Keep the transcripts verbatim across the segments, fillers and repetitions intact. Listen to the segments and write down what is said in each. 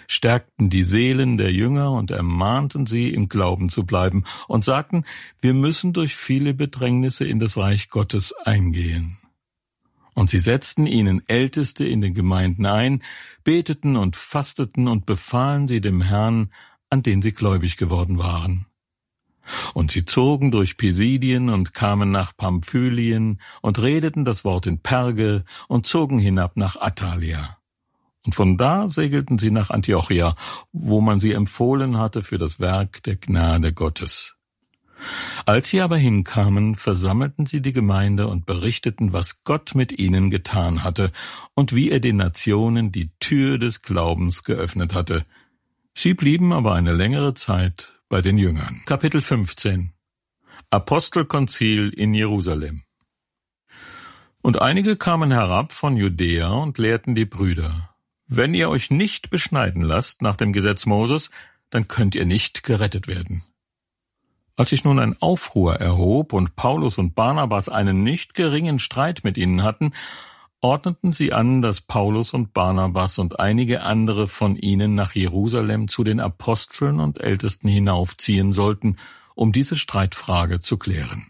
stärkten die Seelen der Jünger und ermahnten sie, im Glauben zu bleiben und sagten, wir müssen durch viele Bedrängnisse in das Reich Gottes eingehen. Und sie setzten ihnen Älteste in den Gemeinden ein, beteten und fasteten und befahlen sie dem Herrn, an den sie gläubig geworden waren. Und sie zogen durch Pisidien und kamen nach Pamphylien und redeten das Wort in Perge und zogen hinab nach Attalia. Und von da segelten sie nach Antiochia, wo man sie empfohlen hatte für das Werk der Gnade Gottes. Als sie aber hinkamen, versammelten sie die Gemeinde und berichteten, was Gott mit ihnen getan hatte und wie er den Nationen die Tür des Glaubens geöffnet hatte. Sie blieben aber eine längere Zeit bei den Jüngern. Kapitel fünfzehn. Apostelkonzil in Jerusalem. Und einige kamen herab von Judäa und lehrten die Brüder: Wenn ihr euch nicht beschneiden lasst nach dem Gesetz Moses, dann könnt ihr nicht gerettet werden. Als sich nun ein Aufruhr erhob und Paulus und Barnabas einen nicht geringen Streit mit ihnen hatten, ordneten sie an, dass Paulus und Barnabas und einige andere von ihnen nach Jerusalem zu den Aposteln und Ältesten hinaufziehen sollten, um diese Streitfrage zu klären.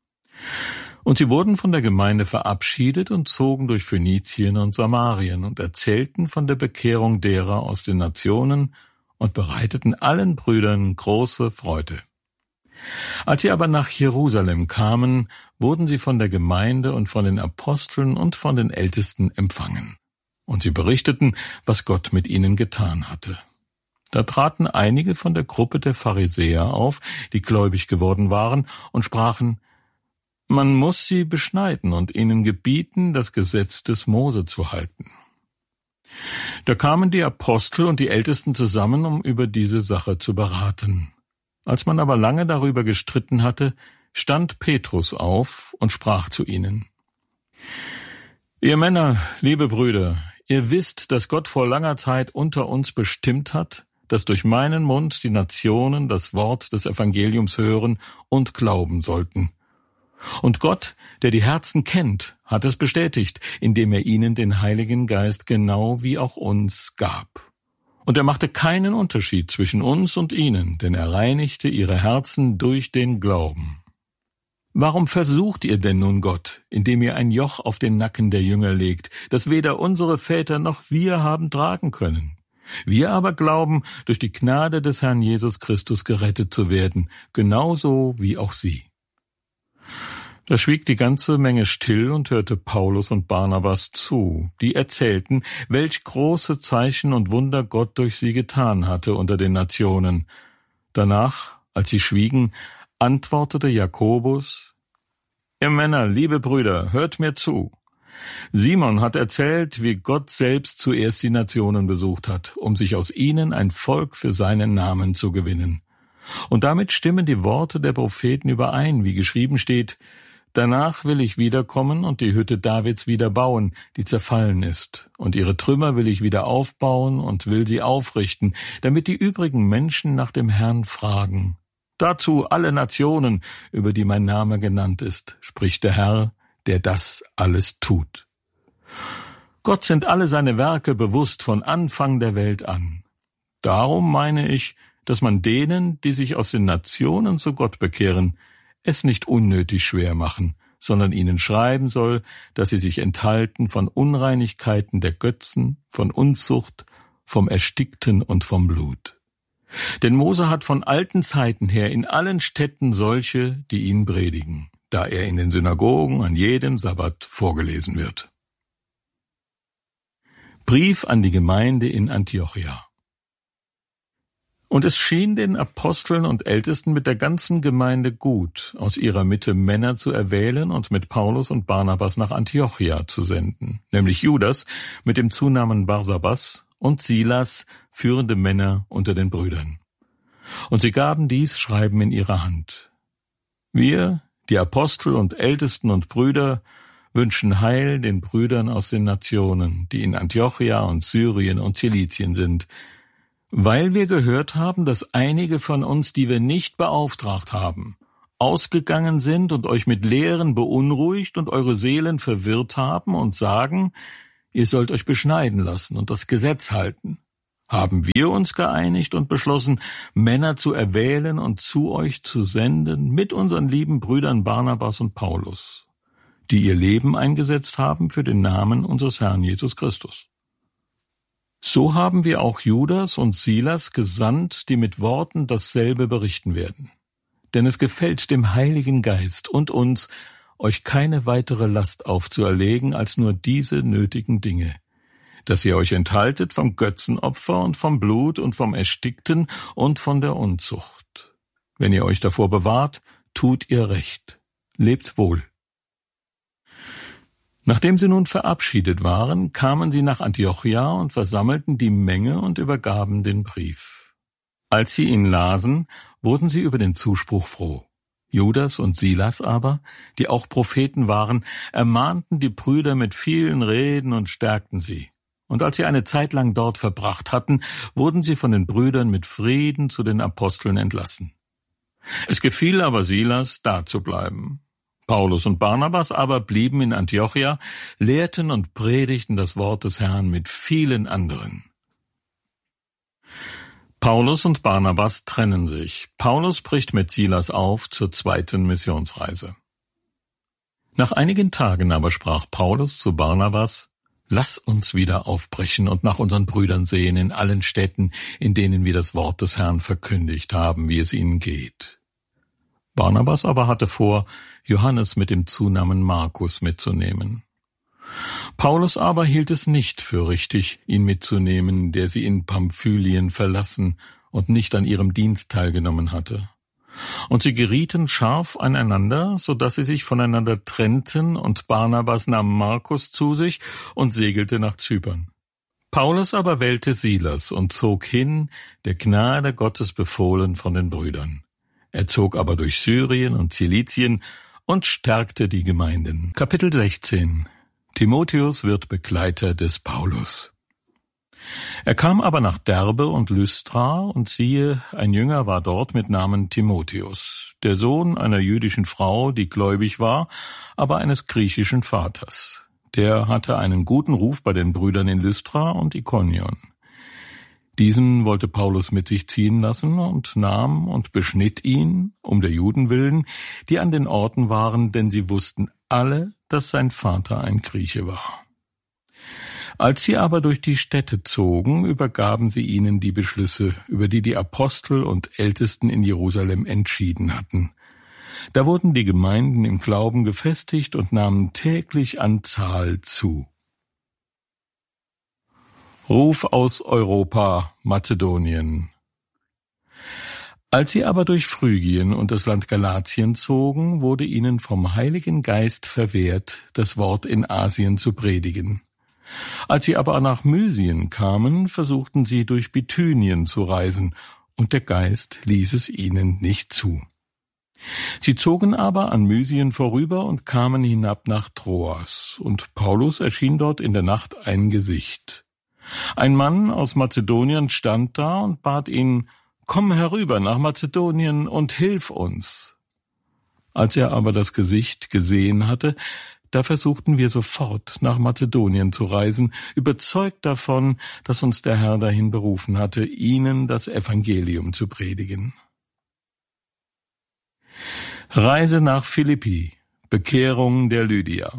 Und sie wurden von der Gemeinde verabschiedet und zogen durch Phönizien und Samarien und erzählten von der Bekehrung derer aus den Nationen und bereiteten allen Brüdern große Freude. Als sie aber nach Jerusalem kamen, wurden sie von der Gemeinde und von den Aposteln und von den Ältesten empfangen. Und sie berichteten, was Gott mit ihnen getan hatte. Da traten einige von der Gruppe der Pharisäer auf, die gläubig geworden waren, und sprachen: Man muss sie beschneiden und ihnen gebieten, das Gesetz des Mose zu halten. Da kamen die Apostel und die Ältesten zusammen, um über diese Sache zu beraten. Als man aber lange darüber gestritten hatte, stand Petrus auf und sprach zu ihnen: Ihr Männer, liebe Brüder, ihr wisst, dass Gott vor langer Zeit unter uns bestimmt hat, dass durch meinen Mund die Nationen das Wort des Evangeliums hören und glauben sollten. Und Gott, der die Herzen kennt, hat es bestätigt, indem er ihnen den Heiligen Geist genau wie auch uns gab. Und er machte keinen Unterschied zwischen uns und ihnen, denn er reinigte ihre Herzen durch den Glauben. Warum versucht ihr denn nun Gott, indem ihr ein Joch auf den Nacken der Jünger legt, das weder unsere Väter noch wir haben tragen können? Wir aber glauben, durch die Gnade des Herrn Jesus Christus gerettet zu werden, genauso wie auch sie. Da schwieg die ganze Menge still und hörte Paulus und Barnabas zu, die erzählten, welch große Zeichen und Wunder Gott durch sie getan hatte unter den Nationen. Danach, als sie schwiegen, antwortete Jakobus: Ihr Männer, liebe Brüder, hört mir zu. Simon hat erzählt, wie Gott selbst zuerst die Nationen besucht hat, um sich aus ihnen ein Volk für seinen Namen zu gewinnen. Und damit stimmen die Worte der Propheten überein, wie geschrieben steht: Danach will ich wiederkommen und die Hütte Davids wieder bauen, die zerfallen ist, und ihre Trümmer will ich wieder aufbauen und will sie aufrichten, damit die übrigen Menschen nach dem Herrn fragen. Dazu alle Nationen, über die mein Name genannt ist, spricht der Herr, der das alles tut. Gott sind alle seine Werke bewusst von Anfang der Welt an. Darum meine ich, dass man denen, die sich aus den Nationen zu Gott bekehren, es nicht unnötig schwer machen, sondern ihnen schreiben soll, dass sie sich enthalten von Unreinigkeiten der Götzen, von Unzucht, vom Erstickten und vom Blut. Denn Mose hat von alten Zeiten her in allen Städten solche, die ihn predigen, da er in den Synagogen an jedem Sabbat vorgelesen wird. Brief an die Gemeinde in Antiochia. Und es schien den Aposteln und Ältesten mit der ganzen Gemeinde gut, aus ihrer Mitte Männer zu erwählen und mit Paulus und Barnabas nach Antiochia zu senden, nämlich Judas mit dem Zunamen Barsabas und Silas, führende Männer unter den Brüdern. Und sie gaben dies Schreiben in ihre Hand. Wir, die Apostel und Ältesten und Brüder, wünschen Heil den Brüdern aus den Nationen, die in Antiochia und Syrien und Zilizien sind, weil wir gehört haben, dass einige von uns, die wir nicht beauftragt haben, ausgegangen sind und euch mit Lehren beunruhigt und eure Seelen verwirrt haben und sagen, ihr sollt euch beschneiden lassen und das Gesetz halten. haben wir uns geeinigt und beschlossen, Männer zu erwählen und zu euch zu senden, mit unseren lieben Brüdern Barnabas und Paulus, die ihr Leben eingesetzt haben für den Namen unseres Herrn Jesus Christus. So haben wir auch Judas und Silas gesandt, die mit Worten dasselbe berichten werden. Denn es gefällt dem Heiligen Geist und uns, euch keine weitere Last aufzuerlegen als nur diese nötigen Dinge, dass ihr euch enthaltet vom Götzenopfer und vom Blut und vom Erstickten und von der Unzucht. Wenn ihr euch davor bewahrt, tut ihr recht. Lebt wohl. Nachdem sie nun verabschiedet waren, kamen sie nach Antiochia und versammelten die Menge und übergaben den Brief. Als sie ihn lasen, wurden sie über den Zuspruch froh. Judas und Silas aber, die auch Propheten waren, ermahnten die Brüder mit vielen Reden und stärkten sie. Und als sie eine Zeit lang dort verbracht hatten, wurden sie von den Brüdern mit Frieden zu den Aposteln entlassen. Es gefiel aber Silas, da zu bleiben. Paulus und Barnabas aber blieben in Antiochia, lehrten und predigten das Wort des Herrn mit vielen anderen. Paulus und Barnabas trennen sich. Paulus bricht mit Silas auf zur zweiten Missionsreise. Nach einigen Tagen aber sprach Paulus zu Barnabas: Lass uns wieder aufbrechen und nach unseren Brüdern sehen in allen Städten, in denen wir das Wort des Herrn verkündigt haben, wie es ihnen geht. Barnabas aber hatte vor, Johannes mit dem Zunamen Markus mitzunehmen. Paulus aber hielt es nicht für richtig, ihn mitzunehmen, der sie in Pamphylien verlassen und nicht an ihrem Dienst teilgenommen hatte. Und sie gerieten scharf aneinander, so dass sie sich voneinander trennten, und Barnabas nahm Markus zu sich und segelte nach Zypern. Paulus aber wählte Silas und zog hin, der Gnade Gottes befohlen von den Brüdern. Er zog aber durch Syrien und Zilizien und stärkte die Gemeinden. Kapitel sechzehn. Timotheus wird Begleiter des Paulus. Er kam aber nach Derbe und Lystra, und siehe, ein Jünger war dort mit Namen Timotheus, der Sohn einer jüdischen Frau, die gläubig war, aber eines griechischen Vaters. Der hatte einen guten Ruf bei den Brüdern in Lystra und Ikonion. Diesen wollte Paulus mit sich ziehen lassen und nahm und beschnitt ihn, um der Juden willen, die an den Orten waren, denn sie wussten alle, dass sein Vater ein Grieche war. Als sie aber durch die Städte zogen, übergaben sie ihnen die Beschlüsse, über die die Apostel und Ältesten in Jerusalem entschieden hatten. Da wurden die Gemeinden im Glauben gefestigt und nahmen täglich an Zahl zu. Ruf aus Europa, Mazedonien. Als sie aber durch Phrygien und das Land Galatien zogen, wurde ihnen vom Heiligen Geist verwehrt, das Wort in Asien zu predigen. Als sie aber nach Mysien kamen, versuchten sie durch Bithynien zu reisen, und der Geist ließ es ihnen nicht zu. Sie zogen aber an Mysien vorüber und kamen hinab nach Troas, und Paulus erschien dort in der Nacht ein Gesicht. Ein Mann aus Mazedonien stand da und bat ihn: Komm herüber nach Mazedonien und hilf uns. Als er aber das Gesicht gesehen hatte, da versuchten wir sofort nach Mazedonien zu reisen, überzeugt davon, dass uns der Herr dahin berufen hatte, ihnen das Evangelium zu predigen. Reise nach Philippi, Bekehrung der Lydia.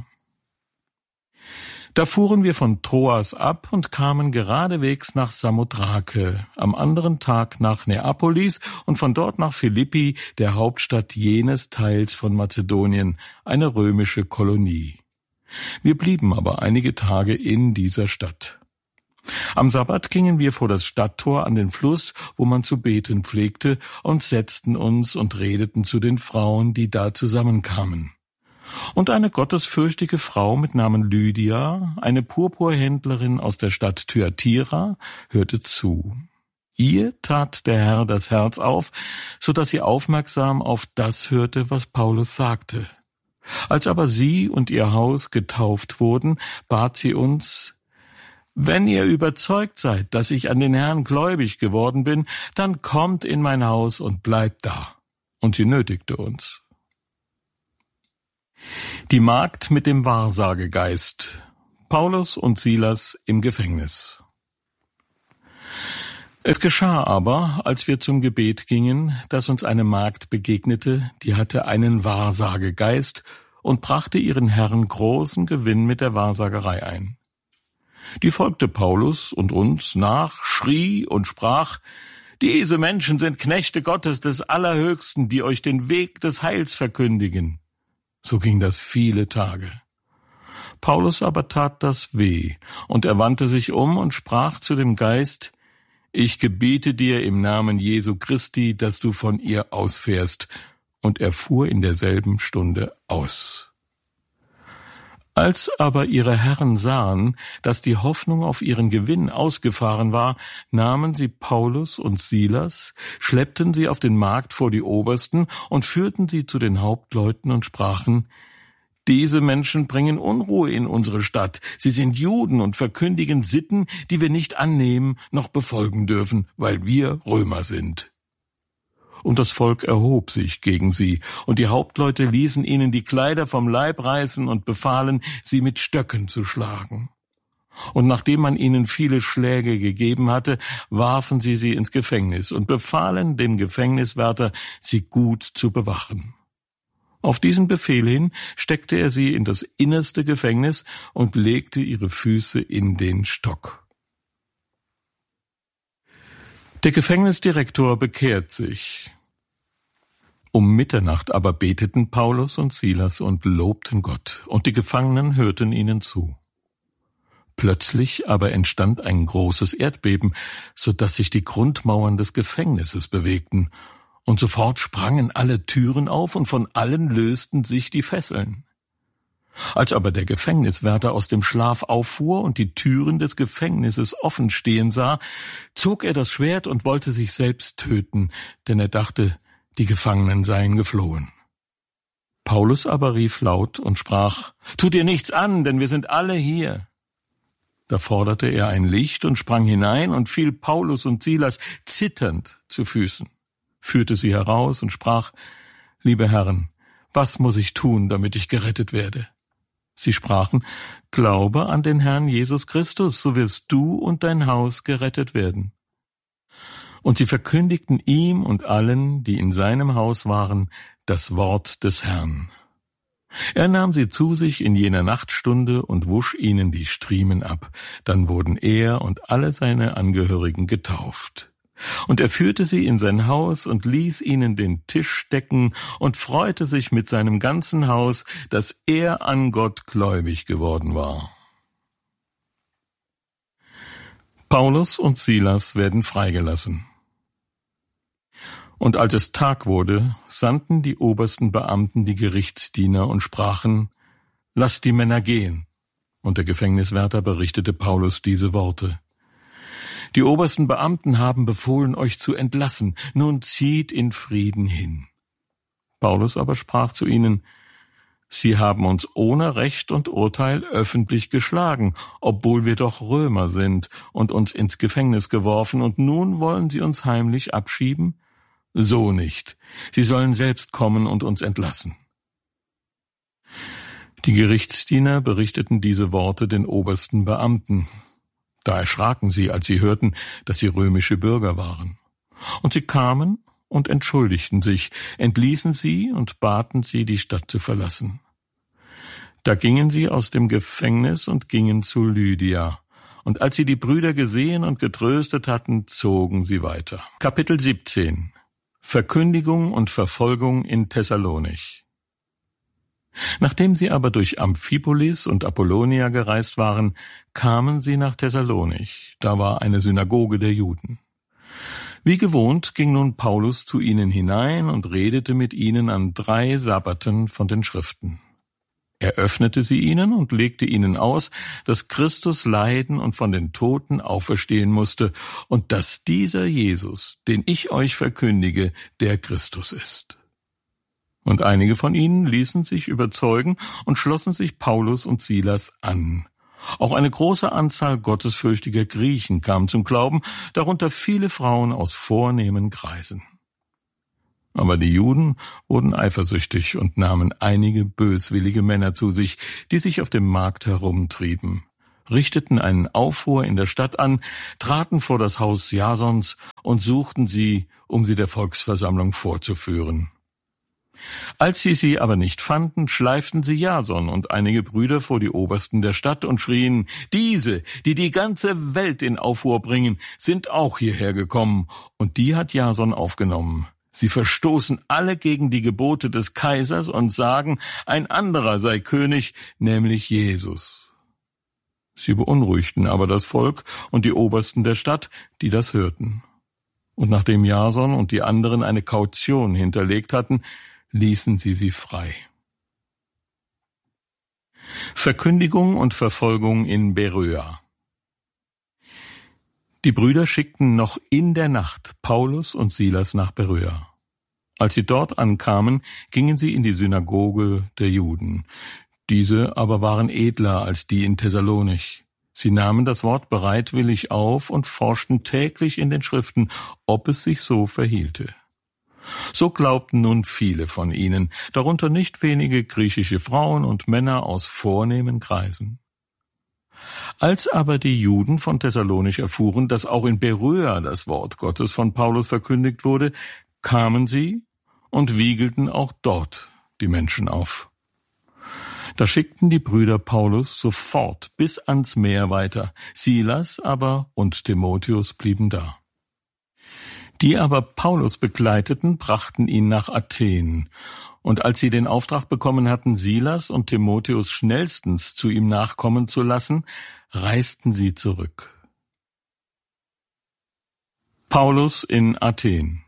Da fuhren wir von Troas ab und kamen geradewegs nach Samothrake, am anderen Tag nach Neapolis und von dort nach Philippi, der Hauptstadt jenes Teils von Mazedonien, eine römische Kolonie. Wir blieben aber einige Tage in dieser Stadt. Am Sabbat gingen wir vor das Stadttor an den Fluss, wo man zu beten pflegte, und setzten uns und redeten zu den Frauen, die da zusammenkamen. Und eine gottesfürchtige Frau mit Namen Lydia, eine Purpurhändlerin aus der Stadt Thyatira, hörte zu. Ihr tat der Herr das Herz auf, so dass sie aufmerksam auf das hörte, was Paulus sagte. Als aber sie und ihr Haus getauft wurden, bat sie uns: Wenn ihr überzeugt seid, dass ich an den Herrn gläubig geworden bin, dann kommt in mein Haus und bleibt da. Und sie nötigte uns. Die Magd mit dem Wahrsagegeist. Paulus und Silas im Gefängnis. Es geschah aber, als wir zum Gebet gingen, dass uns eine Magd begegnete, die hatte einen Wahrsagegeist und brachte ihren Herren großen Gewinn mit der Wahrsagerei ein. Die folgte Paulus und uns nach, schrie und sprach: Diese Menschen sind Knechte Gottes des Allerhöchsten, die euch den Weg des Heils verkündigen. So ging das viele Tage. Paulus aber tat das weh, und er wandte sich um und sprach zu dem Geist: Ich gebiete dir im Namen Jesu Christi, dass du von ihr ausfährst. Und er fuhr in derselben Stunde aus. Als aber ihre Herren sahen, dass die Hoffnung auf ihren Gewinn ausgefahren war, nahmen sie Paulus und Silas, schleppten sie auf den Markt vor die Obersten und führten sie zu den Hauptleuten und sprachen: Diese Menschen bringen Unruhe in unsere Stadt. Sie sind Juden und verkündigen Sitten, die wir nicht annehmen noch befolgen dürfen, weil wir Römer sind. Und das Volk erhob sich gegen sie, und die Hauptleute ließen ihnen die Kleider vom Leib reißen und befahlen, sie mit Stöcken zu schlagen. Und nachdem man ihnen viele Schläge gegeben hatte, warfen sie sie ins Gefängnis und befahlen dem Gefängniswärter, sie gut zu bewachen. Auf diesen Befehl hin steckte er sie in das innerste Gefängnis und legte ihre Füße in den Stock. Der Gefängnisdirektor bekehrt sich. Um Mitternacht aber beteten Paulus und Silas und lobten Gott, und die Gefangenen hörten ihnen zu. Plötzlich aber entstand ein großes Erdbeben, so dass sich die Grundmauern des Gefängnisses bewegten, und sofort sprangen alle Türen auf, und von allen lösten sich die Fesseln. Als aber der Gefängniswärter aus dem Schlaf auffuhr und die Türen des Gefängnisses offen stehen sah, zog er das Schwert und wollte sich selbst töten, denn er dachte, die Gefangenen seien geflohen. Paulus aber rief laut und sprach: »Tu dir nichts an, denn wir sind alle hier.« Da forderte er ein Licht und sprang hinein und fiel Paulus und Silas zitternd zu Füßen, führte sie heraus und sprach: »Liebe Herren, was muss ich tun, damit ich gerettet werde?« Sie sprachen: »Glaube an den Herrn Jesus Christus, so wirst du und dein Haus gerettet werden.« Und sie verkündigten ihm und allen, die in seinem Haus waren, das Wort des Herrn. Er nahm sie zu sich in jener Nachtstunde und wusch ihnen die Striemen ab. Dann wurden er und alle seine Angehörigen getauft. Und er führte sie in sein Haus und ließ ihnen den Tisch decken und freute sich mit seinem ganzen Haus, dass er an Gott gläubig geworden war. Paulus und Silas werden freigelassen. Und als es Tag wurde, sandten die obersten Beamten die Gerichtsdiener und sprachen: »Lasst die Männer gehen.« Und der Gefängniswärter berichtete Paulus diese Worte: »Die obersten Beamten haben befohlen, euch zu entlassen. Nun zieht in Frieden hin.« Paulus aber sprach zu ihnen: »Sie haben uns ohne Recht und Urteil öffentlich geschlagen, obwohl wir doch Römer sind, und uns ins Gefängnis geworfen, und nun wollen sie uns heimlich abschieben? So nicht. Sie sollen selbst kommen und uns entlassen.« Die Gerichtsdiener berichteten diese Worte den obersten Beamten. Da erschraken sie, als sie hörten, dass sie römische Bürger waren. Und sie kamen und entschuldigten sich, entließen sie und baten sie, die Stadt zu verlassen. Da gingen sie aus dem Gefängnis und gingen zu Lydia. Und als sie die Brüder gesehen und getröstet hatten, zogen sie weiter. Kapitel siebzehn. Verkündigung und Verfolgung in Thessalonich. Nachdem sie aber durch Amphipolis und Apollonia gereist waren, kamen sie nach Thessalonich. Da war eine Synagoge der Juden. Wie gewohnt ging nun Paulus zu ihnen hinein und redete mit ihnen an drei Sabbaten von den Schriften. Er öffnete sie ihnen und legte ihnen aus, dass Christus leiden und von den Toten auferstehen musste und dass dieser Jesus, den ich euch verkündige, der Christus ist. Und einige von ihnen ließen sich überzeugen und schlossen sich Paulus und Silas an. Auch eine große Anzahl gottesfürchtiger Griechen kam zum Glauben, darunter viele Frauen aus vornehmen Kreisen. Aber die Juden wurden eifersüchtig und nahmen einige böswillige Männer zu sich, die sich auf dem Markt herumtrieben. richteten einen Aufruhr in der Stadt an, traten vor das Haus Jasons und suchten sie, um sie der Volksversammlung vorzuführen. Als sie sie aber nicht fanden, schleiften sie Jason und einige Brüder vor die Obersten der Stadt und schrien: Diese, die die ganze Welt in Aufruhr bringen, sind auch hierher gekommen, und die hat Jason aufgenommen. Sie verstoßen alle gegen die Gebote des Kaisers und sagen, ein anderer sei König, nämlich Jesus. Sie beunruhigten aber das Volk und die Obersten der Stadt, die das hörten. Und nachdem Jason und die anderen eine Kaution hinterlegt hatten, ließen sie sie frei. Verkündigung und Verfolgung in Beröa. Die Brüder schickten noch in der Nacht Paulus und Silas nach Beröa. Als sie dort ankamen, gingen sie in die Synagoge der Juden. Diese aber waren edler als die in Thessalonich. Sie nahmen das Wort bereitwillig auf und forschten täglich in den Schriften, ob es sich so verhielte. So glaubten nun viele von ihnen, darunter nicht wenige griechische Frauen und Männer aus vornehmen Kreisen. Als aber die Juden von Thessalonich erfuhren, dass auch in Beröa das Wort Gottes von Paulus verkündigt wurde, kamen sie und wiegelten auch dort die Menschen auf. Da schickten die Brüder Paulus sofort bis ans Meer weiter, Silas aber und Timotheus blieben da. Die aber Paulus begleiteten, brachten ihn nach Athen. Und als sie den Auftrag bekommen hatten, Silas und Timotheus schnellstens zu ihm nachkommen zu lassen, reisten sie zurück. Paulus in Athen.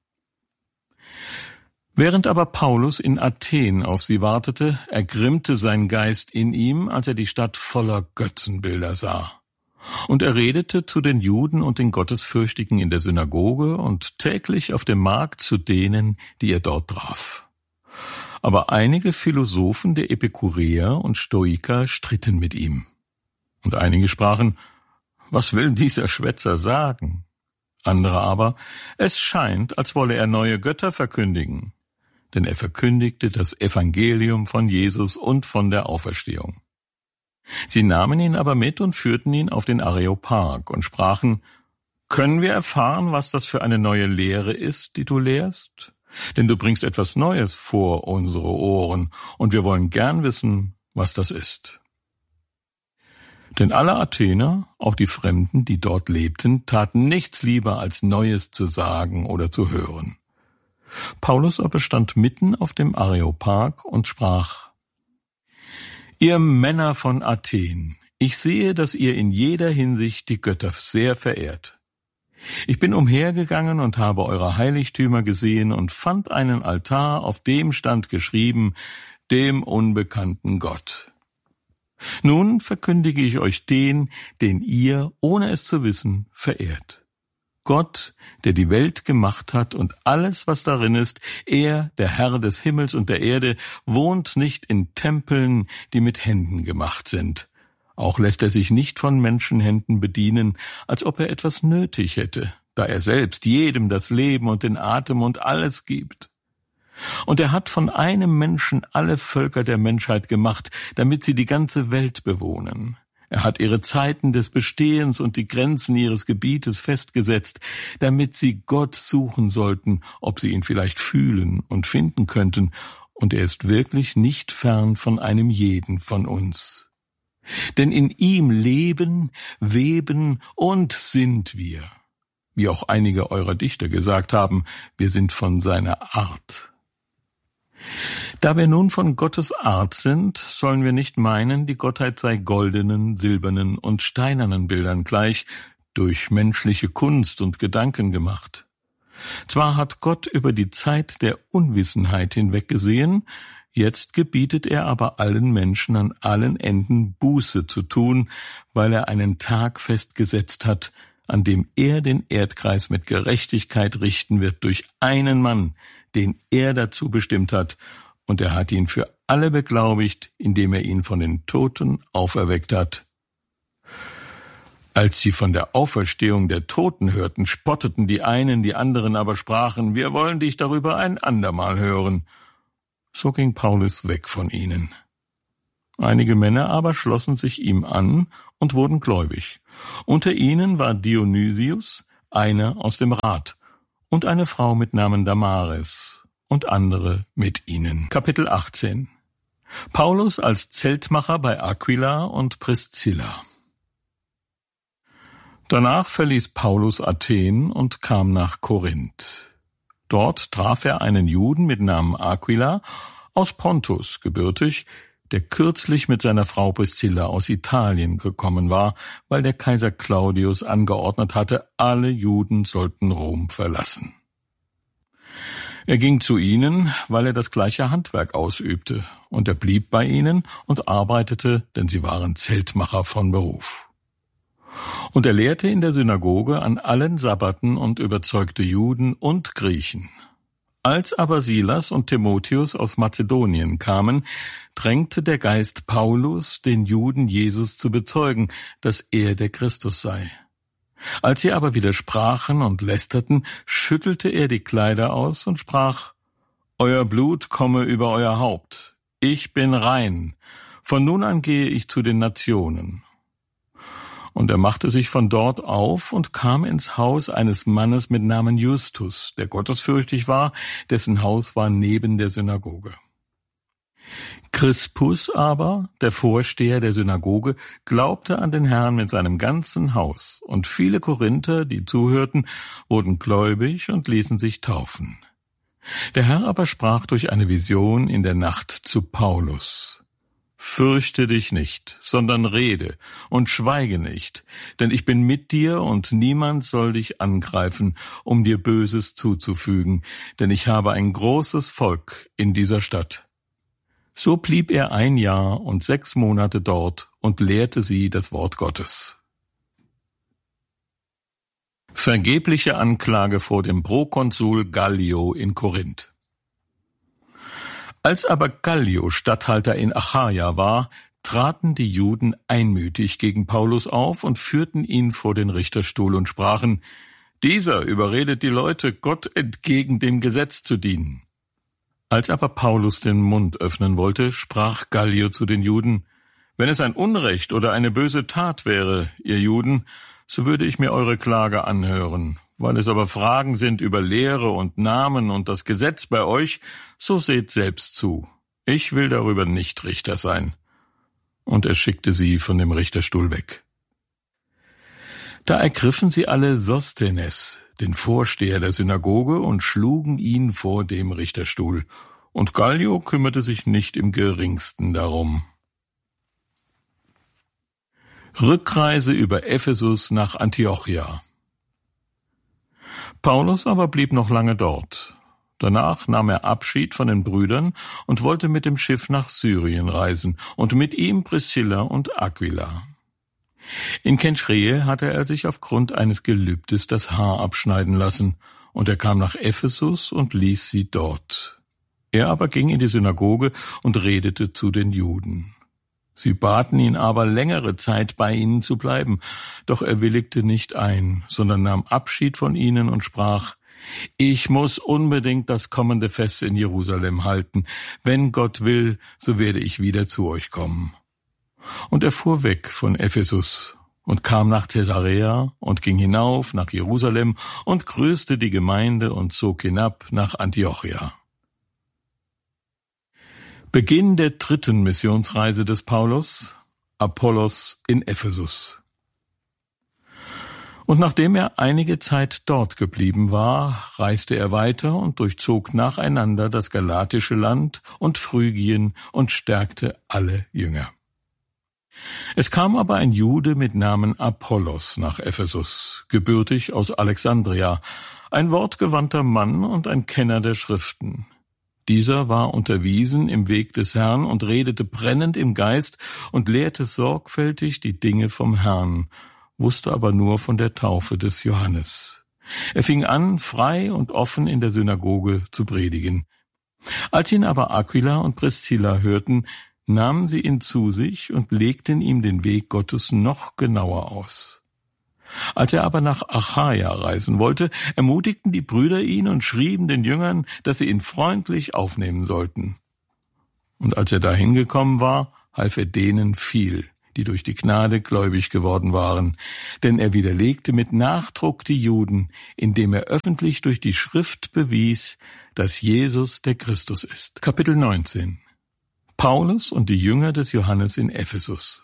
Während aber Paulus in Athen auf sie wartete, ergrimmte sein Geist in ihm, als er die Stadt voller Götzenbilder sah. Und er redete zu den Juden und den Gottesfürchtigen in der Synagoge und täglich auf dem Markt zu denen, die er dort traf. Aber einige Philosophen der Epikureer und Stoiker stritten mit ihm. Und einige sprachen, was will dieser Schwätzer sagen? Andere aber, es scheint, als wolle er neue Götter verkündigen. Denn er verkündigte das Evangelium von Jesus und von der Auferstehung. Sie nahmen ihn aber mit und führten ihn auf den Areopag und sprachen, können wir erfahren, was das für eine neue Lehre ist, die du lehrst? Denn du bringst etwas Neues vor unsere Ohren, und wir wollen gern wissen, was das ist. Denn alle Athener, auch die Fremden, die dort lebten, taten nichts lieber, als Neues zu sagen oder zu hören. Paulus aber stand mitten auf dem Areopag und sprach, Ihr Männer von Athen, ich sehe, dass ihr in jeder Hinsicht die Götter sehr verehrt. Ich bin umhergegangen und habe eure Heiligtümer gesehen und fand einen Altar, auf dem stand geschrieben, dem unbekannten Gott. Nun verkündige ich euch den, den ihr, ohne es zu wissen, verehrt. Gott, der die Welt gemacht hat und alles, was darin ist, er, der Herr des Himmels und der Erde, wohnt nicht in Tempeln, die mit Händen gemacht sind. Auch lässt er sich nicht von Menschenhänden bedienen, als ob er etwas nötig hätte, da er selbst jedem das Leben und den Atem und alles gibt. Und er hat von einem Menschen alle Völker der Menschheit gemacht, damit sie die ganze Welt bewohnen. Er hat ihre Zeiten des Bestehens und die Grenzen ihres Gebietes festgesetzt, damit sie Gott suchen sollten, ob sie ihn vielleicht fühlen und finden könnten, und er ist wirklich nicht fern von einem jeden von uns. Denn in ihm leben, weben und sind wir. Wie auch einige eurer Dichter gesagt haben, wir sind von seiner Art. Da wir nun von Gottes Art sind, sollen wir nicht meinen, die Gottheit sei goldenen, silbernen und steinernen Bildern gleich, durch menschliche Kunst und Gedanken gemacht. Zwar hat Gott über die Zeit der Unwissenheit hinweggesehen, jetzt gebietet er aber allen Menschen an allen Enden Buße zu tun, weil er einen Tag festgesetzt hat, an dem er den Erdkreis mit Gerechtigkeit richten wird durch einen Mann, den er dazu bestimmt hat, und er hat ihn für alle beglaubigt, indem er ihn von den Toten auferweckt hat. Als sie von der Auferstehung der Toten hörten, spotteten die einen, die anderen aber sprachen, wir wollen dich darüber ein andermal hören. So ging Paulus weg von ihnen. Einige Männer aber schlossen sich ihm an und wurden gläubig. Unter ihnen war Dionysius, einer aus dem Rat, und eine Frau mit Namen Damaris und andere mit ihnen. Kapitel achtzehn. Paulus als Zeltmacher bei Aquila und Priscilla. Danach verließ Paulus Athen und kam nach Korinth. Dort traf er einen Juden mit Namen Aquila aus Pontus gebürtig, der kürzlich mit seiner Frau Priscilla aus Italien gekommen war, weil der Kaiser Claudius angeordnet hatte, alle Juden sollten Rom verlassen. Er ging zu ihnen, weil er das gleiche Handwerk ausübte, und er blieb bei ihnen und arbeitete, denn sie waren Zeltmacher von Beruf. Und er lehrte in der Synagoge an allen Sabbaten und überzeugte Juden und Griechen. Als aber Silas und Timotheus aus Mazedonien kamen, drängte der Geist Paulus, den Juden Jesus zu bezeugen, dass er der Christus sei. Als sie aber widersprachen und lästerten, schüttelte er die Kleider aus und sprach: Euer Blut komme über euer Haupt. Ich bin rein. Von nun an gehe ich zu den Nationen. Und er machte sich von dort auf und kam ins Haus eines Mannes mit Namen Justus, der gottesfürchtig war, dessen Haus war neben der Synagoge. Crispus aber, der Vorsteher der Synagoge, glaubte an den Herrn mit seinem ganzen Haus, und viele Korinther, die zuhörten, wurden gläubig und ließen sich taufen. Der Herr aber sprach durch eine Vision in der Nacht zu Paulus: Fürchte dich nicht, sondern rede und schweige nicht, denn ich bin mit dir und niemand soll dich angreifen, um dir Böses zuzufügen, denn ich habe ein großes Volk in dieser Stadt. So blieb er ein Jahr und sechs Monate dort und lehrte sie das Wort Gottes. Vergebliche Anklage vor dem Prokonsul Gallio in Korinth. Als aber Gallio Statthalter in Achaia war, traten die Juden einmütig gegen Paulus auf und führten ihn vor den Richterstuhl und sprachen: Dieser überredet die Leute, Gott entgegen dem Gesetz zu dienen. Als aber Paulus den Mund öffnen wollte, sprach Gallio zu den Juden: Wenn es ein Unrecht oder eine böse Tat wäre, ihr Juden, so würde ich mir eure Klage anhören. Weil es aber Fragen sind über Lehre und Namen und das Gesetz bei euch, so seht selbst zu. Ich will darüber nicht Richter sein. Und er schickte sie von dem Richterstuhl weg. Da ergriffen sie alle Sosthenes, den Vorsteher der Synagoge, und schlugen ihn vor dem Richterstuhl. Und Gallio kümmerte sich nicht im geringsten darum. Rückreise über Ephesus nach Antiochia. Paulus aber blieb noch lange dort. Danach nahm er Abschied von den Brüdern und wollte mit dem Schiff nach Syrien reisen, und mit ihm Priscilla und Aquila. In Kenchreä hatte er sich aufgrund eines Gelübdes das Haar abschneiden lassen, und er kam nach Ephesus und ließ sie dort. Er aber ging in die Synagoge und redete zu den Juden. Sie baten ihn aber, längere Zeit bei ihnen zu bleiben, doch er willigte nicht ein, sondern nahm Abschied von ihnen und sprach: Ich muss unbedingt das kommende Fest in Jerusalem halten. Wenn Gott will, so werde ich wieder zu euch kommen. Und er fuhr weg von Ephesus und kam nach Caesarea und ging hinauf nach Jerusalem und grüßte die Gemeinde und zog hinab nach Antiochia. Beginn der dritten Missionsreise des Paulus, Apollos in Ephesus. Und nachdem er einige Zeit dort geblieben war, reiste er weiter und durchzog nacheinander das galatische Land und Phrygien und stärkte alle Jünger. Es kam aber ein Jude mit Namen Apollos nach Ephesus, gebürtig aus Alexandria, ein wortgewandter Mann und ein Kenner der Schriften. Dieser war unterwiesen im Weg des Herrn und redete brennend im Geist und lehrte sorgfältig die Dinge vom Herrn, wusste aber nur von der Taufe des Johannes. Er fing an, frei und offen in der Synagoge zu predigen. Als ihn aber Aquila und Priscilla hörten, nahmen sie ihn zu sich und legten ihm den Weg Gottes noch genauer aus. Als er aber nach Achaia reisen wollte, ermutigten die Brüder ihn und schrieben den Jüngern, dass sie ihn freundlich aufnehmen sollten. Und als er dahin gekommen war, half er denen viel, die durch die Gnade gläubig geworden waren, denn er widerlegte mit Nachdruck die Juden, indem er öffentlich durch die Schrift bewies, dass Jesus der Christus ist. Kapitel neunzehn. Paulus und die Jünger des Johannes in Ephesus.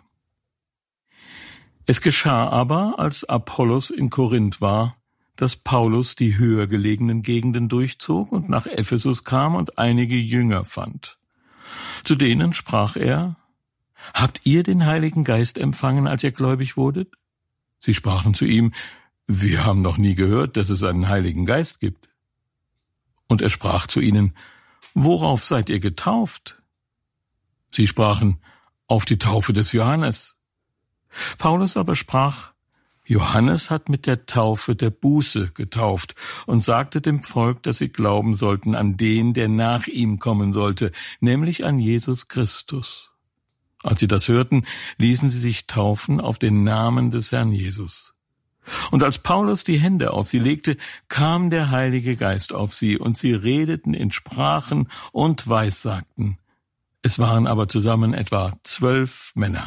Es geschah aber, als Apollos in Korinth war, dass Paulus die höher gelegenen Gegenden durchzog und nach Ephesus kam und einige Jünger fand. Zu denen sprach er: Habt ihr den Heiligen Geist empfangen, als ihr gläubig wurdet? Sie sprachen zu ihm: Wir haben noch nie gehört, dass es einen Heiligen Geist gibt. Und er sprach zu ihnen: Worauf seid ihr getauft? Sie sprachen: Auf die Taufe des Johannes. Paulus aber sprach: Johannes hat mit der Taufe der Buße getauft und sagte dem Volk, dass sie glauben sollten an den, der nach ihm kommen sollte, nämlich an Jesus Christus. Als sie das hörten, ließen sie sich taufen auf den Namen des Herrn Jesus. Und als Paulus die Hände auf sie legte, kam der Heilige Geist auf sie, und sie redeten in Sprachen und weissagten. Es waren aber zusammen etwa zwölf Männer.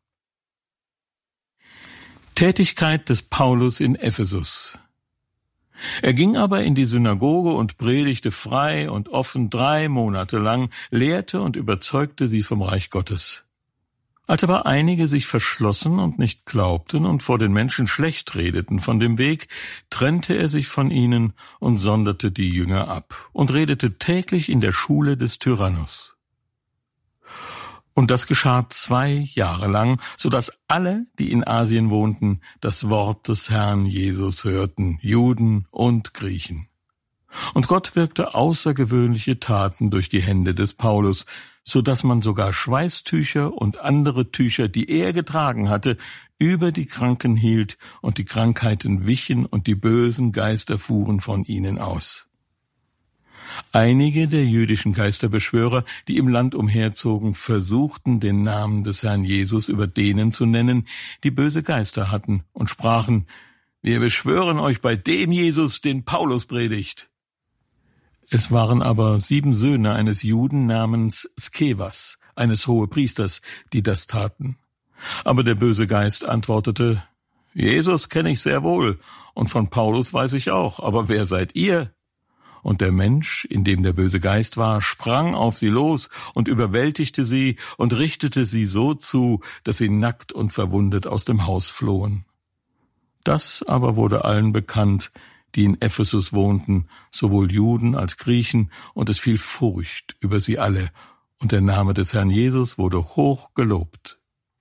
Tätigkeit des Paulus in Ephesus. Er ging aber in die Synagoge und predigte frei und offen drei Monate lang, lehrte und überzeugte sie vom Reich Gottes. Als aber einige sich verschlossen und nicht glaubten und vor den Menschen schlecht redeten von dem Weg, trennte er sich von ihnen und sonderte die Jünger ab und redete täglich in der Schule des Tyrannus. Und das geschah zwei Jahre lang, so dass alle, die in Asien wohnten, das Wort des Herrn Jesus hörten, Juden und Griechen. Und Gott wirkte außergewöhnliche Taten durch die Hände des Paulus, so dass man sogar Schweißtücher und andere Tücher, die er getragen hatte, über die Kranken hielt, und die Krankheiten wichen und die bösen Geister fuhren von ihnen aus. Einige der jüdischen Geisterbeschwörer, die im Land umherzogen, versuchten, den Namen des Herrn Jesus über denen zu nennen, die böse Geister hatten, und sprachen: Wir beschwören euch bei dem Jesus, den Paulus predigt. Es waren aber sieben Söhne eines Juden namens Skevas, eines Hohepriesters, die das taten. Aber der böse Geist antwortete: Jesus kenne ich sehr wohl, und von Paulus weiß ich auch, aber wer seid ihr? Und der Mensch, in dem der böse Geist war, sprang auf sie los und überwältigte sie und richtete sie so zu, dass sie nackt und verwundet aus dem Haus flohen. Das aber wurde allen bekannt, die in Ephesus wohnten, sowohl Juden als Griechen, und es fiel Furcht über sie alle, und der Name des Herrn Jesus wurde hoch gelobt.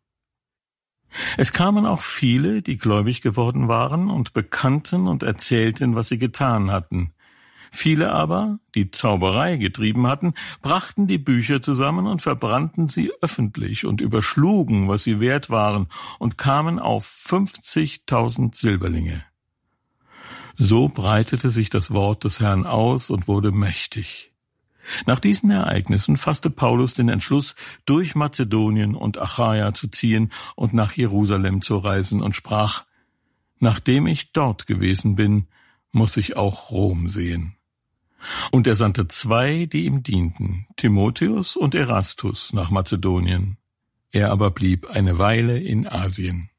Es kamen auch viele, die gläubig geworden waren und bekannten und erzählten, was sie getan hatten. Viele aber, die Zauberei getrieben hatten, brachten die Bücher zusammen und verbrannten sie öffentlich und überschlugen, was sie wert waren, und kamen auf fünfzigtausend Silberlinge. So breitete sich das Wort des Herrn aus und wurde mächtig. Nach diesen Ereignissen fasste Paulus den Entschluss, durch Mazedonien und Achaia zu ziehen und nach Jerusalem zu reisen, und sprach: Nachdem ich dort gewesen bin, muss ich auch Rom sehen. Und er sandte zwei, die ihm dienten, Timotheus und Erastus, nach Mazedonien. Er aber blieb eine Weile in Asien.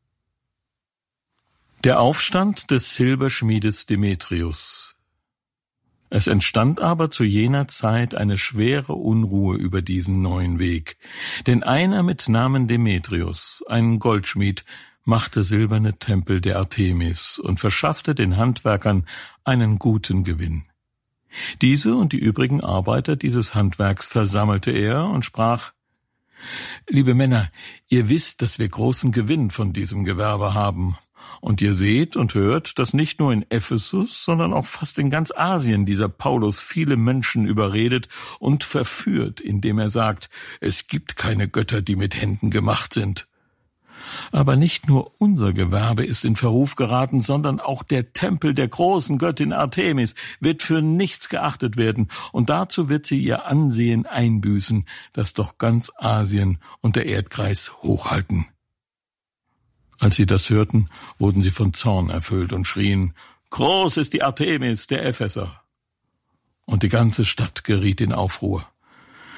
Der Aufstand des Silberschmiedes Demetrius. Es entstand aber zu jener Zeit eine schwere Unruhe über diesen neuen Weg, denn einer mit Namen Demetrius, ein Goldschmied, machte silberne Tempel der Artemis und verschaffte den Handwerkern einen guten Gewinn. Diese und die übrigen Arbeiter dieses Handwerks versammelte er und sprach: Liebe Männer, ihr wisst, dass wir großen Gewinn von diesem Gewerbe haben. Und ihr seht und hört, dass nicht nur in Ephesus, sondern auch fast in ganz Asien dieser Paulus viele Menschen überredet und verführt, indem er sagt, es gibt keine Götter, die mit Händen gemacht sind. Aber nicht nur unser Gewerbe ist in Verruf geraten, sondern auch der Tempel der großen Göttin Artemis wird für nichts geachtet werden, und dazu wird sie ihr Ansehen einbüßen, das doch ganz Asien und der Erdkreis hochhalten. Als sie das hörten, wurden sie von Zorn erfüllt und schrien: Groß ist die Artemis der Epheser! Und die ganze Stadt geriet in Aufruhr.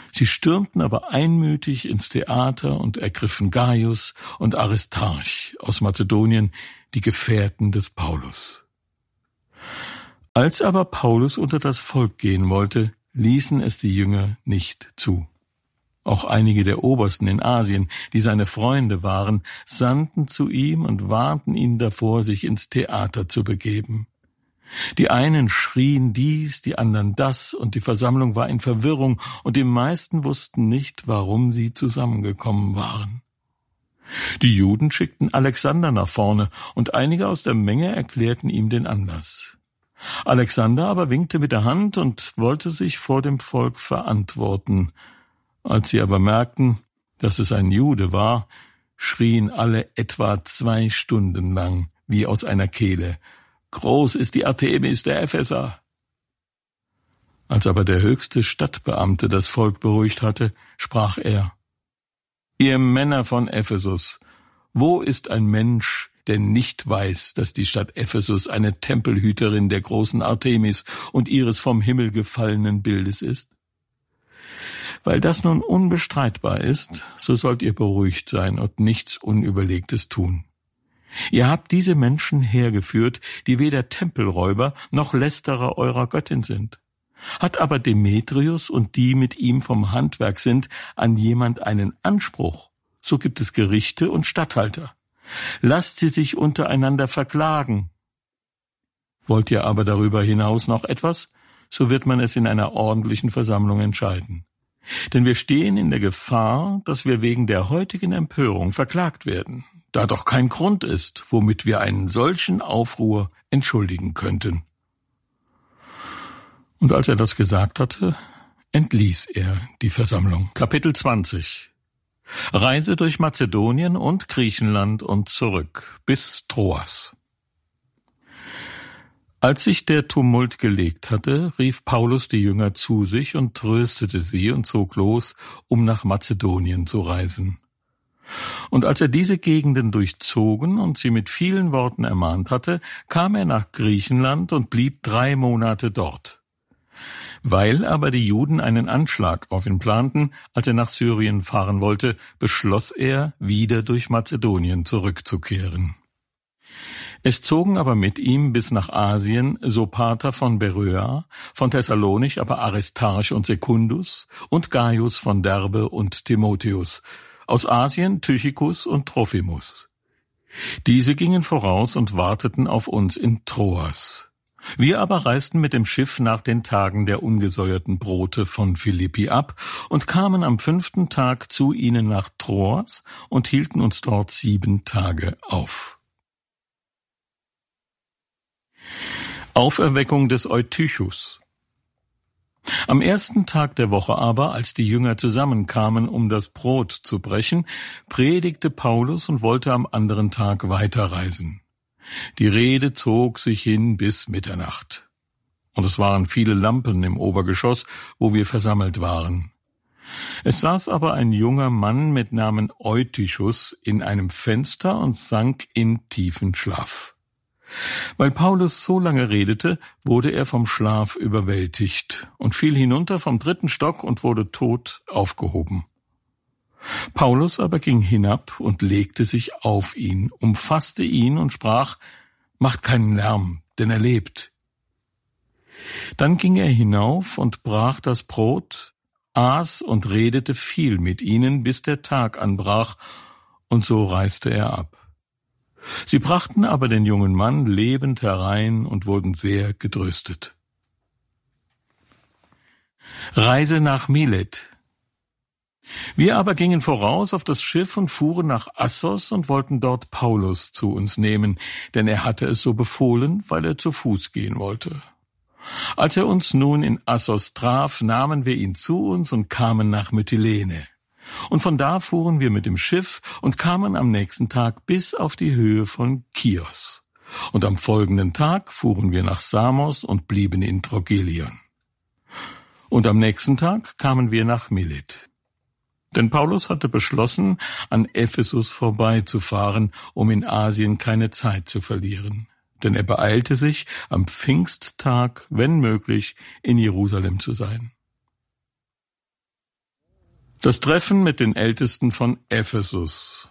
Sie stürmten aber einmütig ins Theater und ergriffen Gaius und Aristarch aus Mazedonien, die Gefährten des Paulus. Als aber Paulus unter das Volk gehen wollte, ließen es die Jünger nicht zu. Auch einige der Obersten in Asien, die seine Freunde waren, sandten zu ihm und warnten ihn davor, sich ins Theater zu begeben. Die einen schrien dies, die anderen das, und die Versammlung war in Verwirrung, und die meisten wussten nicht, warum sie zusammengekommen waren. Die Juden schickten Alexander nach vorne, und einige aus der Menge erklärten ihm den Anlass. Alexander aber winkte mit der Hand und wollte sich vor dem Volk verantworten. Als sie aber merkten, dass es ein Jude war, schrien alle etwa zwei Stunden lang, wie aus einer Kehle: »Groß ist die Artemis der Epheser!« Als aber der höchste Stadtbeamte das Volk beruhigt hatte, sprach er: »Ihr Männer von Ephesus, wo ist ein Mensch, der nicht weiß, dass die Stadt Ephesus eine Tempelhüterin der großen Artemis und ihres vom Himmel gefallenen Bildes ist? Weil das nun unbestreitbar ist, so sollt ihr beruhigt sein und nichts Unüberlegtes tun. Ihr habt diese Menschen hergeführt, die weder Tempelräuber noch Lästerer eurer Göttin sind. Hat aber Demetrius und die mit ihm vom Handwerk sind an jemand einen Anspruch, so gibt es Gerichte und Statthalter. Lasst sie sich untereinander verklagen. Wollt ihr aber darüber hinaus noch etwas, so wird man es in einer ordentlichen Versammlung entscheiden. Denn wir stehen in der Gefahr, dass wir wegen der heutigen Empörung verklagt werden, da doch kein Grund ist, womit wir einen solchen Aufruhr entschuldigen könnten.« Und als er das gesagt hatte, entließ er die Versammlung. Kapitel zwanzig. Reise durch Mazedonien und Griechenland und zurück bis Troas. Als sich der Tumult gelegt hatte, rief Paulus die Jünger zu sich und tröstete sie und zog los, um nach Mazedonien zu reisen. Und als er diese Gegenden durchzogen und sie mit vielen Worten ermahnt hatte, kam er nach Griechenland und blieb drei Monate dort. Weil aber die Juden einen Anschlag auf ihn planten, als er nach Syrien fahren wollte, beschloss er, wieder durch Mazedonien zurückzukehren. Es zogen aber mit ihm bis nach Asien Sopater von Beröa, von Thessalonich aber Aristarch und Secundus und Gaius von Derbe und Timotheus, aus Asien Tychicus und Trophimus. Diese gingen voraus und warteten auf uns in Troas. Wir aber reisten mit dem Schiff nach den Tagen der ungesäuerten Brote von Philippi ab und kamen am fünften Tag zu ihnen nach Troas und hielten uns dort sieben Tage auf. Auferweckung des Eutychus. Am ersten Tag der Woche aber, als die Jünger zusammenkamen, um das Brot zu brechen, predigte Paulus und wollte am anderen Tag weiterreisen. Die Rede zog sich hin bis Mitternacht. Und es waren viele Lampen im Obergeschoss, wo wir versammelt waren. Es saß aber ein junger Mann mit Namen Eutychus in einem Fenster und sank in tiefen Schlaf. Weil Paulus so lange redete, wurde er vom Schlaf überwältigt und fiel hinunter vom dritten Stock und wurde tot aufgehoben. Paulus aber ging hinab und legte sich auf ihn, umfasste ihn und sprach: »Macht keinen Lärm, denn er lebt.« Dann ging er hinauf und brach das Brot, aß und redete viel mit ihnen, bis der Tag anbrach, und so reiste er ab. Sie brachten aber den jungen Mann lebend herein und wurden sehr getröstet. Reise nach Milet. Wir aber gingen voraus auf das Schiff und fuhren nach Assos und wollten dort Paulus zu uns nehmen, denn er hatte es so befohlen, weil er zu Fuß gehen wollte. Als er uns nun in Assos traf, nahmen wir ihn zu uns und kamen nach Mytilene. Und von da fuhren wir mit dem Schiff und kamen am nächsten Tag bis auf die Höhe von Chios. Und am folgenden Tag fuhren wir nach Samos und blieben in Trogilion. Und am nächsten Tag kamen wir nach Milet. Denn Paulus hatte beschlossen, an Ephesus vorbeizufahren, um in Asien keine Zeit zu verlieren. Denn er beeilte sich, am Pfingsttag, wenn möglich, in Jerusalem zu sein. Das Treffen mit den Ältesten von Ephesus.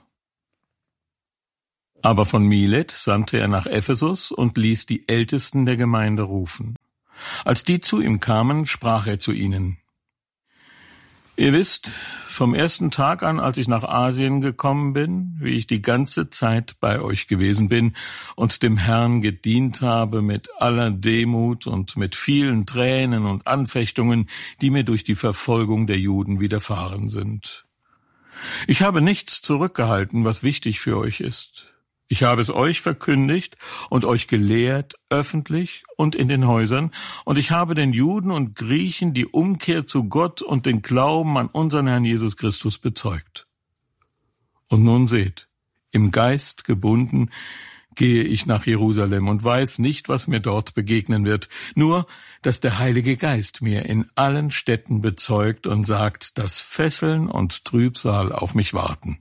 Aber von Milet sandte er nach Ephesus und ließ die Ältesten der Gemeinde rufen. Als die zu ihm kamen, sprach er zu ihnen: Ihr wisst, vom ersten Tag an, als ich nach Asien gekommen bin, wie ich die ganze Zeit bei euch gewesen bin und dem Herrn gedient habe mit aller Demut und mit vielen Tränen und Anfechtungen, die mir durch die Verfolgung der Juden widerfahren sind. Ich habe nichts zurückgehalten, was wichtig für euch ist. Ich habe es euch verkündigt und euch gelehrt, öffentlich und in den Häusern, und ich habe den Juden und Griechen die Umkehr zu Gott und den Glauben an unseren Herrn Jesus Christus bezeugt. Und nun seht, im Geist gebunden gehe ich nach Jerusalem und weiß nicht, was mir dort begegnen wird, nur, dass der Heilige Geist mir in allen Städten bezeugt und sagt, dass Fesseln und Trübsal auf mich warten.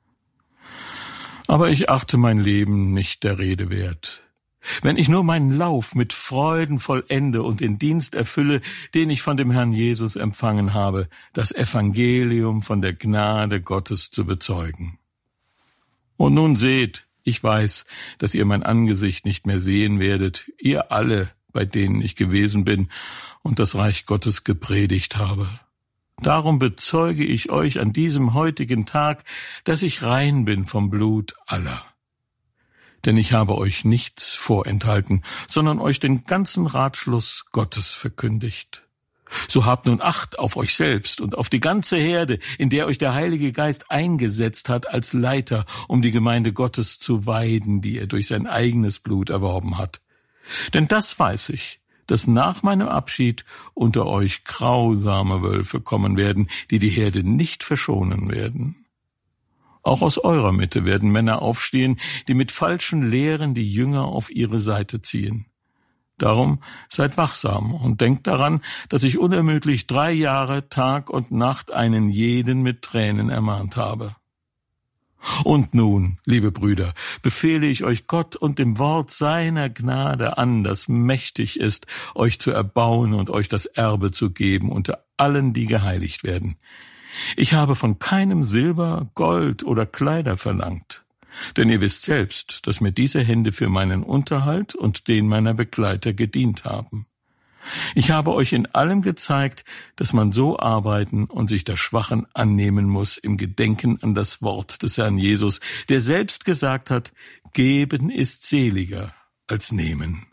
Aber ich achte mein Leben nicht der Rede wert. Wenn ich nur meinen Lauf mit Freuden vollende und den Dienst erfülle, den ich von dem Herrn Jesus empfangen habe, das Evangelium von der Gnade Gottes zu bezeugen. Und nun seht, ich weiß, dass ihr mein Angesicht nicht mehr sehen werdet, ihr alle, bei denen ich gewesen bin und das Reich Gottes gepredigt habe. Darum bezeuge ich euch an diesem heutigen Tag, dass ich rein bin vom Blut aller. Denn ich habe euch nichts vorenthalten, sondern euch den ganzen Ratschluss Gottes verkündigt. So habt nun Acht auf euch selbst und auf die ganze Herde, in der euch der Heilige Geist eingesetzt hat als Leiter, um die Gemeinde Gottes zu weiden, die er durch sein eigenes Blut erworben hat. Denn das weiß ich, dass nach meinem Abschied unter euch grausame Wölfe kommen werden, die die Herde nicht verschonen werden. Auch aus eurer Mitte werden Männer aufstehen, die mit falschen Lehren die Jünger auf ihre Seite ziehen. Darum seid wachsam und denkt daran, dass ich unermüdlich drei Jahre Tag und Nacht einen jeden mit Tränen ermahnt habe. Und nun, liebe Brüder, befehle ich euch Gott und dem Wort seiner Gnade an, das mächtig ist, euch zu erbauen und euch das Erbe zu geben unter allen, die geheiligt werden. Ich habe von keinem Silber, Gold oder Kleider verlangt, denn ihr wisst selbst, dass mir diese Hände für meinen Unterhalt und den meiner Begleiter gedient haben. Ich habe euch in allem gezeigt, dass man so arbeiten und sich der Schwachen annehmen muss im Gedenken an das Wort des Herrn Jesus, der selbst gesagt hat, geben ist seliger als nehmen.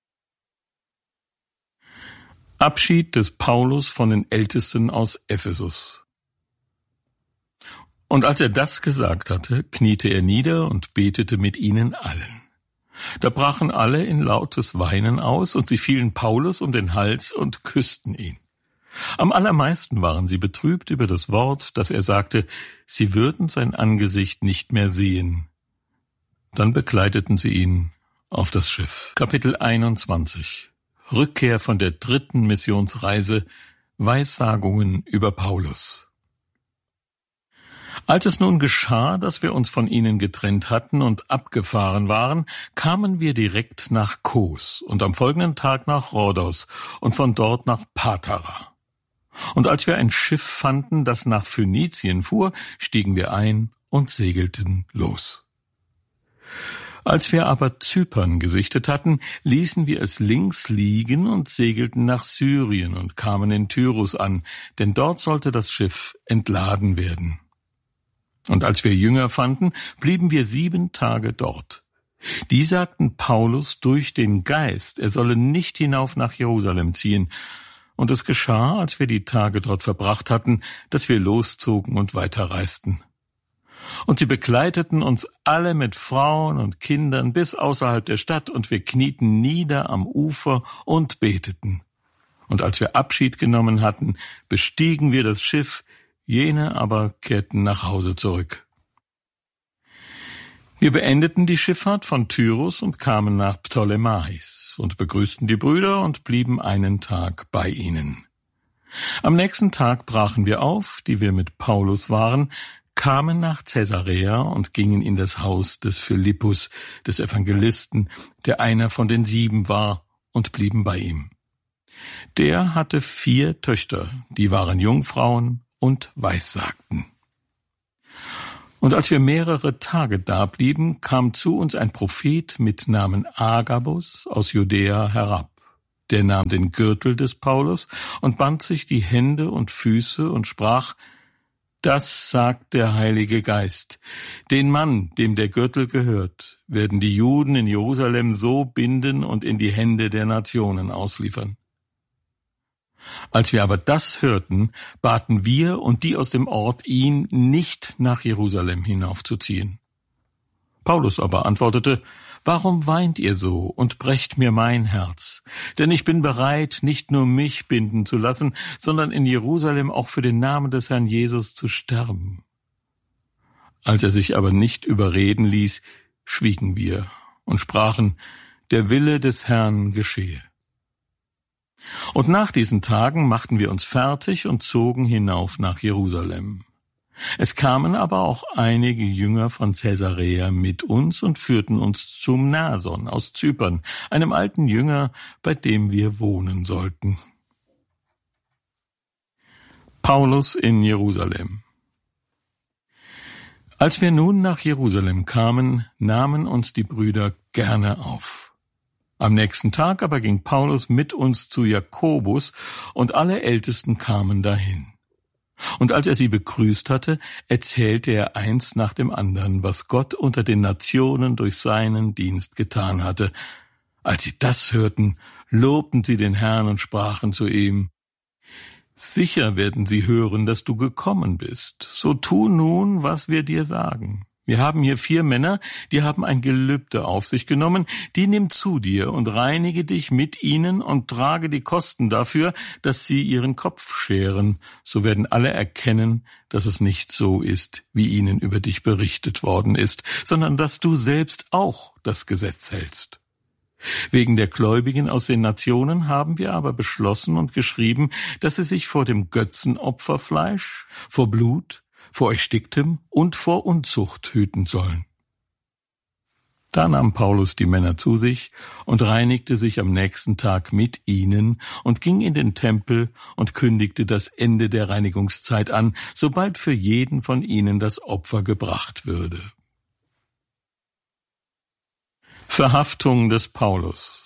Abschied des Paulus von den Ältesten aus Ephesus. Und als er das gesagt hatte, kniete er nieder und betete mit ihnen allen. Da brachen alle in lautes Weinen aus, und sie fielen Paulus um den Hals und küssten ihn. Am allermeisten waren sie betrübt über das Wort, das er sagte, sie würden sein Angesicht nicht mehr sehen. Dann begleiteten sie ihn auf das Schiff. Kapitel einundzwanzig. Rückkehr von der dritten Missionsreise, Weissagungen über Paulus. Als es nun geschah, dass wir uns von ihnen getrennt hatten und abgefahren waren, kamen wir direkt nach Kos und am folgenden Tag nach Rhodos und von dort nach Patara. Und als wir ein Schiff fanden, das nach Phönizien fuhr, stiegen wir ein und segelten los. Als wir aber Zypern gesichtet hatten, ließen wir es links liegen und segelten nach Syrien und kamen in Tyrus an, denn dort sollte das Schiff entladen werden. Und als wir Jünger fanden, blieben wir sieben Tage dort. Die sagten Paulus durch den Geist, er solle nicht hinauf nach Jerusalem ziehen. Und es geschah, als wir die Tage dort verbracht hatten, dass wir loszogen und weiterreisten. Und sie begleiteten uns alle mit Frauen und Kindern bis außerhalb der Stadt, und wir knieten nieder am Ufer und beteten. Und als wir Abschied genommen hatten, bestiegen wir das Schiff, jene aber kehrten nach Hause zurück. Wir beendeten die Schifffahrt von Tyrus und kamen nach Ptolemais und begrüßten die Brüder und blieben einen Tag bei ihnen. Am nächsten Tag brachen wir auf, die wir mit Paulus waren, kamen nach Caesarea und gingen in das Haus des Philippus, des Evangelisten, der einer von den sieben war, und blieben bei ihm. Der hatte vier Töchter, die waren Jungfrauen und weissagten. Und als wir mehrere Tage dablieben, kam zu uns ein Prophet mit Namen Agabus aus Judäa herab. Der nahm den Gürtel des Paulus und band sich die Hände und Füße und sprach: Das sagt der Heilige Geist. Den Mann, dem der Gürtel gehört, werden die Juden in Jerusalem so binden und in die Hände der Nationen ausliefern. Als wir aber das hörten, baten wir und die aus dem Ort, ihn nicht nach Jerusalem hinaufzuziehen. Paulus aber antwortete: Warum weint ihr so und brecht mir mein Herz? Denn ich bin bereit, nicht nur mich binden zu lassen, sondern in Jerusalem auch für den Namen des Herrn Jesus zu sterben. Als er sich aber nicht überreden ließ, schwiegen wir und sprachen: Der Wille des Herrn geschehe. Und nach diesen Tagen machten wir uns fertig und zogen hinauf nach Jerusalem. Es kamen aber auch einige Jünger von Caesarea mit uns und führten uns zum Mnason aus Zypern, einem alten Jünger, bei dem wir wohnen sollten. Paulus in Jerusalem. Als wir nun nach Jerusalem kamen, nahmen uns die Brüder gerne auf. Am nächsten Tag aber ging Paulus mit uns zu Jakobus, und alle Ältesten kamen dahin. Und als er sie begrüßt hatte, erzählte er eins nach dem anderen, was Gott unter den Nationen durch seinen Dienst getan hatte. Als sie das hörten, lobten sie den Herrn und sprachen zu ihm: Sicher werden sie hören, dass du gekommen bist. So tu nun, was wir dir sagen. Wir haben hier vier Männer, die haben ein Gelübde auf sich genommen, die nimm zu dir und reinige dich mit ihnen und trage die Kosten dafür, dass sie ihren Kopf scheren. So werden alle erkennen, dass es nicht so ist, wie ihnen über dich berichtet worden ist, sondern dass du selbst auch das Gesetz hältst. Wegen der Gläubigen aus den Nationen haben wir aber beschlossen und geschrieben, dass sie sich vor dem Götzenopferfleisch, vor Blut, vor Ersticktem und vor Unzucht hüten sollen. Da nahm Paulus die Männer zu sich und reinigte sich am nächsten Tag mit ihnen und ging in den Tempel und kündigte das Ende der Reinigungszeit an, sobald für jeden von ihnen das Opfer gebracht würde. Verhaftung des Paulus.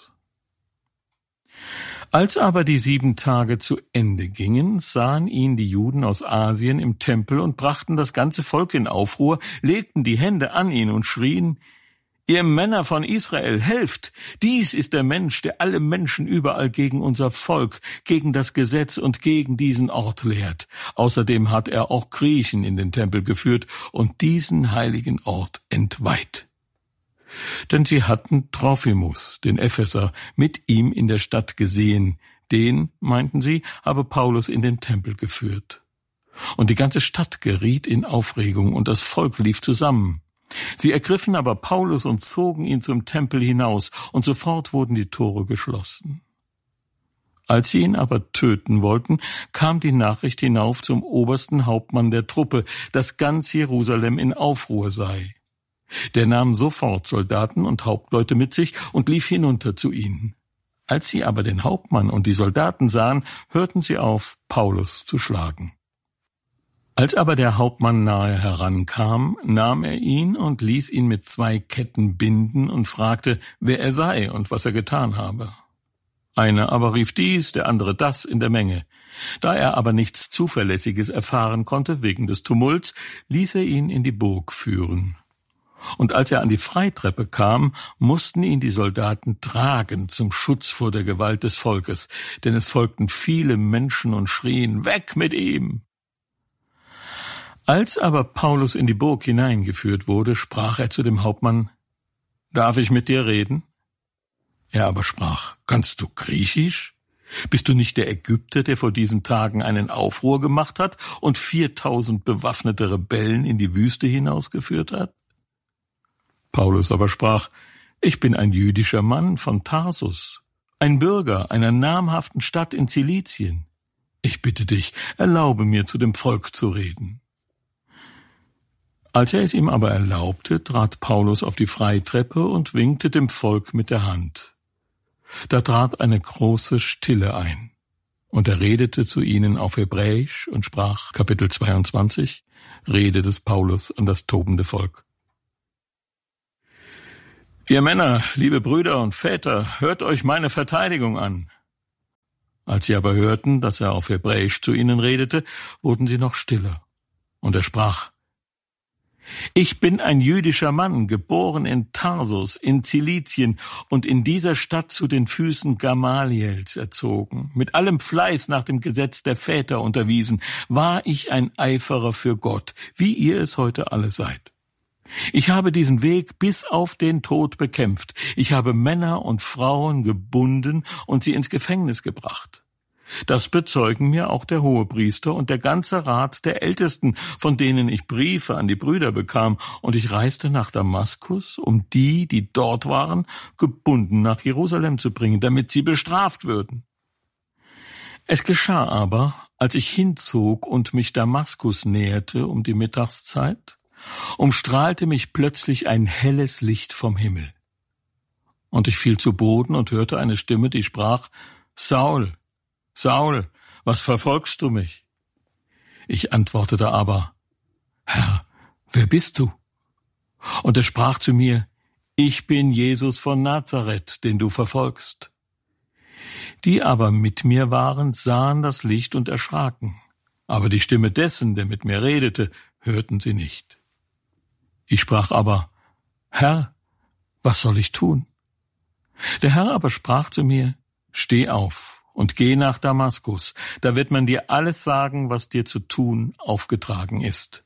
Als aber die sieben Tage zu Ende gingen, sahen ihn die Juden aus Asien im Tempel und brachten das ganze Volk in Aufruhr, legten die Hände an ihn und schrien: Ihr Männer von Israel, helft! Dies ist der Mensch, der alle Menschen überall gegen unser Volk, gegen das Gesetz und gegen diesen Ort lehrt. Außerdem hat er auch Griechen in den Tempel geführt und diesen heiligen Ort entweiht. Denn sie hatten Trophimus, den Epheser, mit ihm in der Stadt gesehen. Den, meinten sie, habe Paulus in den Tempel geführt. Und die ganze Stadt geriet in Aufregung und das Volk lief zusammen. Sie ergriffen aber Paulus und zogen ihn zum Tempel hinaus, und sofort wurden die Tore geschlossen. Als sie ihn aber töten wollten, kam die Nachricht hinauf zum obersten Hauptmann der Truppe, dass ganz Jerusalem in Aufruhr sei. Der nahm sofort Soldaten und Hauptleute mit sich und lief hinunter zu ihnen. Als sie aber den Hauptmann und die Soldaten sahen, hörten sie auf, Paulus zu schlagen. Als aber der Hauptmann nahe herankam, nahm er ihn und ließ ihn mit zwei Ketten binden und fragte, wer er sei und was er getan habe. Einer aber rief dies, der andere das in der Menge. Da er aber nichts Zuverlässiges erfahren konnte wegen des Tumults, ließ er ihn in die Burg führen. Und als er an die Freitreppe kam, mussten ihn die Soldaten tragen zum Schutz vor der Gewalt des Volkes, denn es folgten viele Menschen und schrien, weg mit ihm! Als aber Paulus in die Burg hineingeführt wurde, sprach er zu dem Hauptmann, darf ich mit dir reden? Er aber sprach, kannst du Griechisch? Bist du nicht der Ägypter, der vor diesen Tagen einen Aufruhr gemacht hat und viertausend bewaffnete Rebellen in die Wüste hinausgeführt hat? Paulus aber sprach, ich bin ein jüdischer Mann von Tarsus, ein Bürger einer namhaften Stadt in Zilizien. Ich bitte dich, erlaube mir, zu dem Volk zu reden. Als er es ihm aber erlaubte, trat Paulus auf die Freitreppe und winkte dem Volk mit der Hand. Da trat eine große Stille ein. Und er redete zu ihnen auf Hebräisch und sprach, Kapitel zweiundzwanzig, Rede des Paulus an das tobende Volk. Ihr Männer, liebe Brüder und Väter, hört euch meine Verteidigung an. Als sie aber hörten, dass er auf Hebräisch zu ihnen redete, wurden sie noch stiller. Und er sprach, Ich bin ein jüdischer Mann, geboren in Tarsus, in Zilizien und in dieser Stadt zu den Füßen Gamaliels erzogen, mit allem Fleiß nach dem Gesetz der Väter unterwiesen, war ich ein Eiferer für Gott, wie ihr es heute alle seid. Ich habe diesen Weg bis auf den Tod bekämpft. Ich habe Männer und Frauen gebunden und sie ins Gefängnis gebracht. Das bezeugen mir auch der Hohepriester und der ganze Rat der Ältesten, von denen ich Briefe an die Brüder bekam, und ich reiste nach Damaskus, um die, die dort waren, gebunden nach Jerusalem zu bringen, damit sie bestraft würden. Es geschah aber, als ich hinzog und mich Damaskus näherte um die Mittagszeit, umstrahlte mich plötzlich ein helles Licht vom Himmel. Und ich fiel zu Boden und hörte eine Stimme, die sprach, Saul, Saul, was verfolgst du mich? Ich antwortete aber, Herr, wer bist du? Und er sprach zu mir, ich bin Jesus von Nazareth, den du verfolgst. Die aber mit mir waren, sahen das Licht und erschraken, aber die Stimme dessen, der mit mir redete, hörten sie nicht. Ich sprach aber, Herr, was soll ich tun? Der Herr aber sprach zu mir, steh auf und geh nach Damaskus, da wird man dir alles sagen, was dir zu tun aufgetragen ist.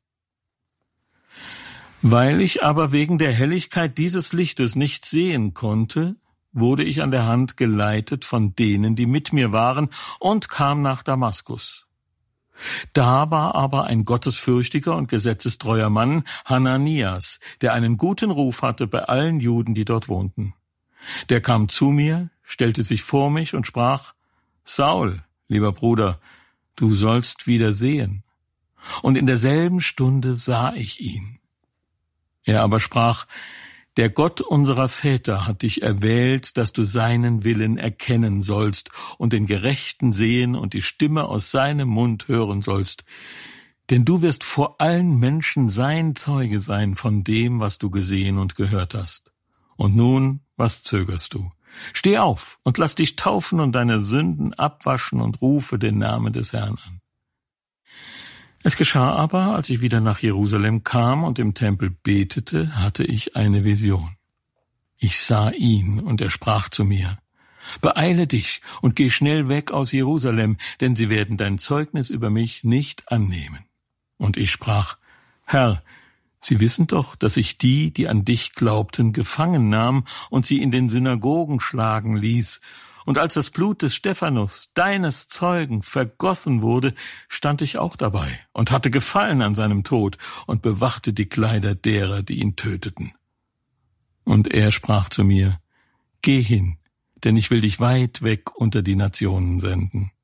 Weil ich aber wegen der Helligkeit dieses Lichtes nicht sehen konnte, wurde ich an der Hand geleitet von denen, die mit mir waren, und kam nach Damaskus. Da war aber ein gottesfürchtiger und gesetzestreuer Mann, Hananias, der einen guten Ruf hatte bei allen Juden, die dort wohnten. Der kam zu mir, stellte sich vor mich und sprach, Saul, lieber Bruder, du sollst wieder sehen. Und in derselben Stunde sah ich ihn. Er aber sprach, der Gott unserer Väter hat dich erwählt, dass du seinen Willen erkennen sollst und den Gerechten sehen und die Stimme aus seinem Mund hören sollst. Denn du wirst vor allen Menschen sein Zeuge sein von dem, was du gesehen und gehört hast. Und nun, was zögerst du? Steh auf und lass dich taufen und deine Sünden abwaschen und rufe den Namen des Herrn an. Es geschah aber, als ich wieder nach Jerusalem kam und im Tempel betete, hatte ich eine Vision. Ich sah ihn, und er sprach zu mir, Beeile dich und geh schnell weg aus Jerusalem, denn sie werden dein Zeugnis über mich nicht annehmen. Und ich sprach, Herr, Sie wissen doch, dass ich die, die an dich glaubten, gefangen nahm und sie in den Synagogen schlagen ließ. Und als das Blut des Stephanus, deines Zeugen, vergossen wurde, stand ich auch dabei und hatte Gefallen an seinem Tod und bewachte die Kleider derer, die ihn töteten. Und er sprach zu mir, Geh hin, denn ich will dich weit weg unter die Nationen senden.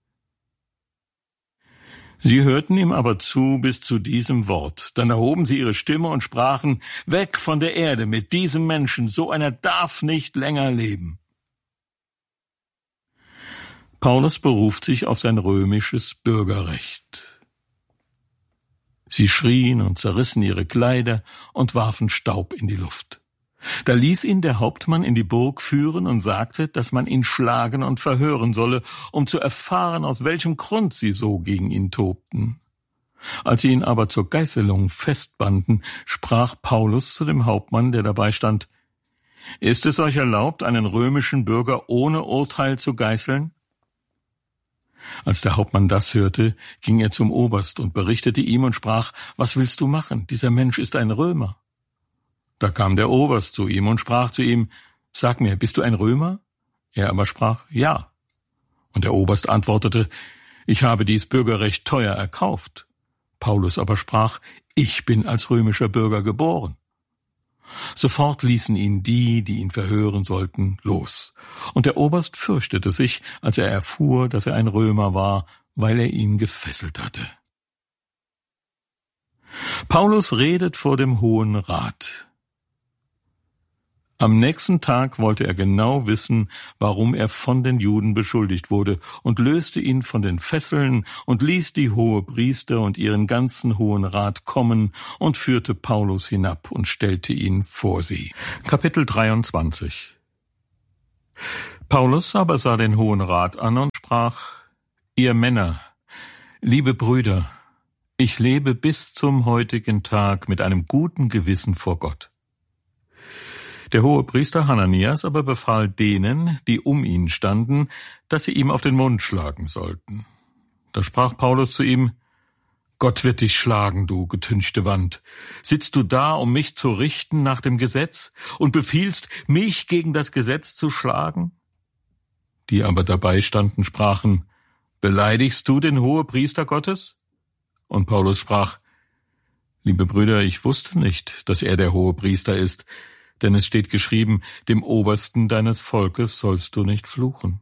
Sie hörten ihm aber zu bis zu diesem Wort. Dann erhoben sie ihre Stimme und sprachen, Weg von der Erde mit diesem Menschen, so einer darf nicht länger leben. Paulus beruft sich auf sein römisches Bürgerrecht. Sie schrien und zerrissen ihre Kleider und warfen Staub in die Luft. Da ließ ihn der Hauptmann in die Burg führen und sagte, dass man ihn schlagen und verhören solle, um zu erfahren, aus welchem Grund sie so gegen ihn tobten. Als sie ihn aber zur Geißelung festbanden, sprach Paulus zu dem Hauptmann, der dabei stand, Ist es euch erlaubt, einen römischen Bürger ohne Urteil zu geißeln? Als der Hauptmann das hörte, ging er zum Oberst und berichtete ihm und sprach, Was willst du machen? Dieser Mensch ist ein Römer. Da kam der Oberst zu ihm und sprach zu ihm, Sag mir, bist du ein Römer? Er aber sprach, Ja. Und der Oberst antwortete, Ich habe dies Bürgerrecht teuer erkauft. Paulus aber sprach, Ich bin als römischer Bürger geboren. Sofort ließen ihn die, die ihn verhören sollten, los. Und der Oberst fürchtete sich, als er erfuhr, dass er ein Römer war, weil er ihn gefesselt hatte. Paulus redet vor dem Hohen Rat. Am nächsten Tag wollte er genau wissen, warum er von den Juden beschuldigt wurde, und löste ihn von den Fesseln und ließ die Hohepriester und ihren ganzen Hohen Rat kommen und führte Paulus hinab und stellte ihn vor sie. Kapitel dreiundzwanzig. Paulus aber sah den Hohen Rat an und sprach: Ihr Männer, liebe Brüder, ich lebe bis zum heutigen Tag mit einem guten Gewissen vor Gott. Der Hohepriester Hananias aber befahl denen, die um ihn standen, dass sie ihm auf den Mund schlagen sollten. Da sprach Paulus zu ihm: Gott wird dich schlagen, du getünchte Wand. Sitzt du da, um mich zu richten nach dem Gesetz, und befiehlst, mich gegen das Gesetz zu schlagen? Die aber dabei standen, sprachen: Beleidigst du den Hohepriester Gottes? Und Paulus sprach: Liebe Brüder, ich wusste nicht, dass er der Hohepriester ist, denn es steht geschrieben, dem Obersten deines Volkes sollst du nicht fluchen.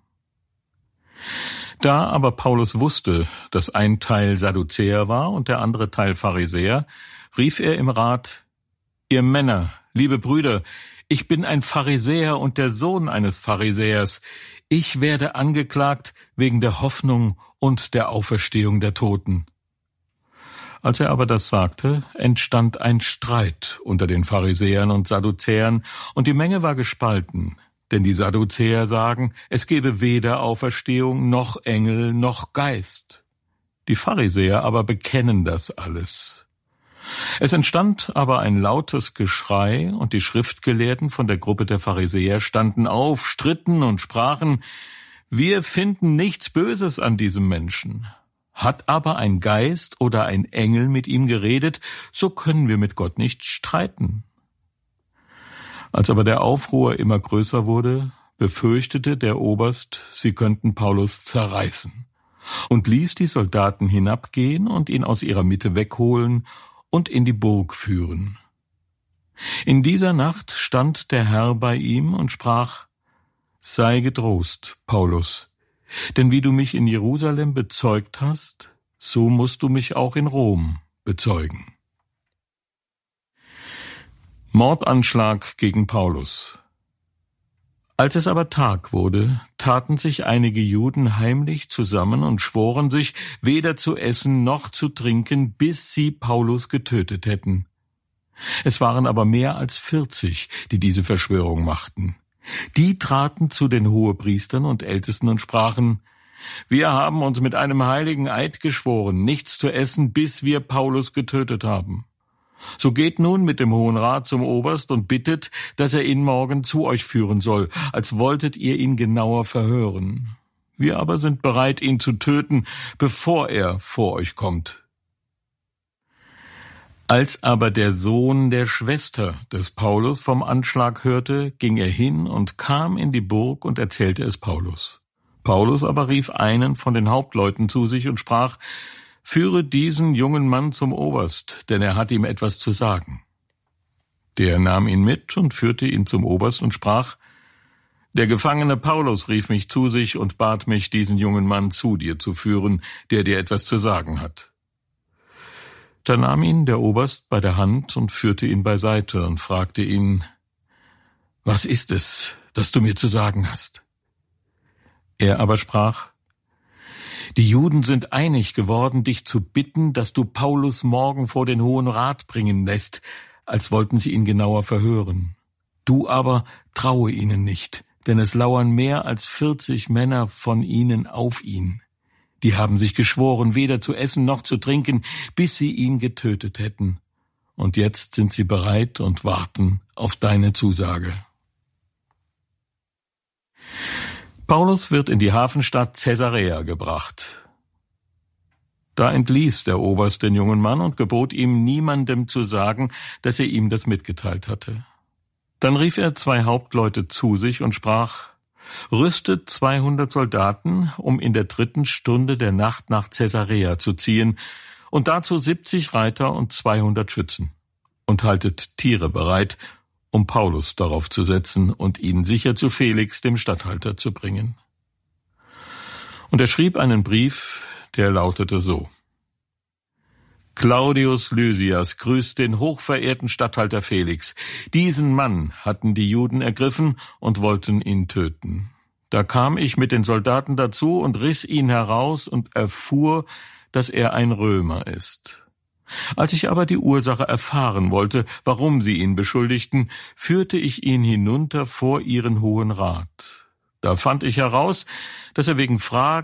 Da aber Paulus wusste, dass ein Teil Sadduzäer war und der andere Teil Pharisäer, rief er im Rat: Ihr Männer, liebe Brüder, ich bin ein Pharisäer und der Sohn eines Pharisäers. Ich werde angeklagt wegen der Hoffnung und der Auferstehung der Toten. Als er aber das sagte, entstand ein Streit unter den Pharisäern und Sadduzäern, und die Menge war gespalten, denn die Sadduzäer sagen, es gebe weder Auferstehung noch Engel noch Geist. Die Pharisäer aber bekennen das alles. Es entstand aber ein lautes Geschrei, und die Schriftgelehrten von der Gruppe der Pharisäer standen auf, stritten und sprachen: Wir finden nichts Böses an diesem Menschen. Hat aber ein Geist oder ein Engel mit ihm geredet, so können wir mit Gott nicht streiten. Als aber der Aufruhr immer größer wurde, befürchtete der Oberst, sie könnten Paulus zerreißen, und ließ die Soldaten hinabgehen und ihn aus ihrer Mitte wegholen und in die Burg führen. In dieser Nacht stand der Herr bei ihm und sprach: Sei getrost, Paulus, denn wie du mich in Jerusalem bezeugt hast, so musst du mich auch in Rom bezeugen. Mordanschlag gegen Paulus. Als es aber Tag wurde, taten sich einige Juden heimlich zusammen und schworen sich, weder zu essen noch zu trinken, bis sie Paulus getötet hätten. Es waren aber mehr als vierzig, die diese Verschwörung machten. Die traten zu den Hohepriestern und Ältesten und sprachen: Wir haben uns mit einem heiligen Eid geschworen, nichts zu essen, bis wir Paulus getötet haben. So geht nun mit dem Hohen Rat zum Oberst und bittet, dass er ihn morgen zu euch führen soll, als wolltet ihr ihn genauer verhören. Wir aber sind bereit, ihn zu töten, bevor er vor euch kommt. Als aber der Sohn der Schwester des Paulus vom Anschlag hörte, ging er hin und kam in die Burg und erzählte es Paulus. Paulus aber rief einen von den Hauptleuten zu sich und sprach: Führe diesen jungen Mann zum Oberst, denn er hat ihm etwas zu sagen. Der nahm ihn mit und führte ihn zum Oberst und sprach: Der Gefangene Paulus rief mich zu sich und bat mich, diesen jungen Mann zu dir zu führen, der dir etwas zu sagen hat. Da nahm ihn der Oberst bei der Hand und führte ihn beiseite und fragte ihn: Was ist es, das du mir zu sagen hast? Er aber sprach: Die Juden sind einig geworden, dich zu bitten, dass du Paulus morgen vor den Hohen Rat bringen lässt, als wollten sie ihn genauer verhören. Du aber traue ihnen nicht, denn es lauern mehr als vierzig Männer von ihnen auf ihn. Die haben sich geschworen, weder zu essen noch zu trinken, bis sie ihn getötet hätten. Und jetzt sind sie bereit und warten auf deine Zusage. Paulus wird in die Hafenstadt Caesarea gebracht. Da entließ der Oberst den jungen Mann und gebot ihm, niemandem zu sagen, dass er ihm das mitgeteilt hatte. Dann rief er zwei Hauptleute zu sich und sprach: Rüstet zweihundert Soldaten, um in der dritten Stunde der Nacht nach Caesarea zu ziehen, und dazu siebzig Reiter und zweihundert Schützen, und haltet Tiere bereit, um Paulus darauf zu setzen und ihn sicher zu Felix, dem Statthalter, zu bringen. Und er schrieb einen Brief, der lautete so: Claudius Lysias grüßt den hochverehrten Statthalter Felix. Diesen Mann hatten die Juden ergriffen und wollten ihn töten. Da kam ich mit den Soldaten dazu und riss ihn heraus und erfuhr, dass er ein Römer ist. Als ich aber die Ursache erfahren wollte, warum sie ihn beschuldigten, führte ich ihn hinunter vor ihren Hohen Rat. Da fand ich heraus, dass er wegen Fragen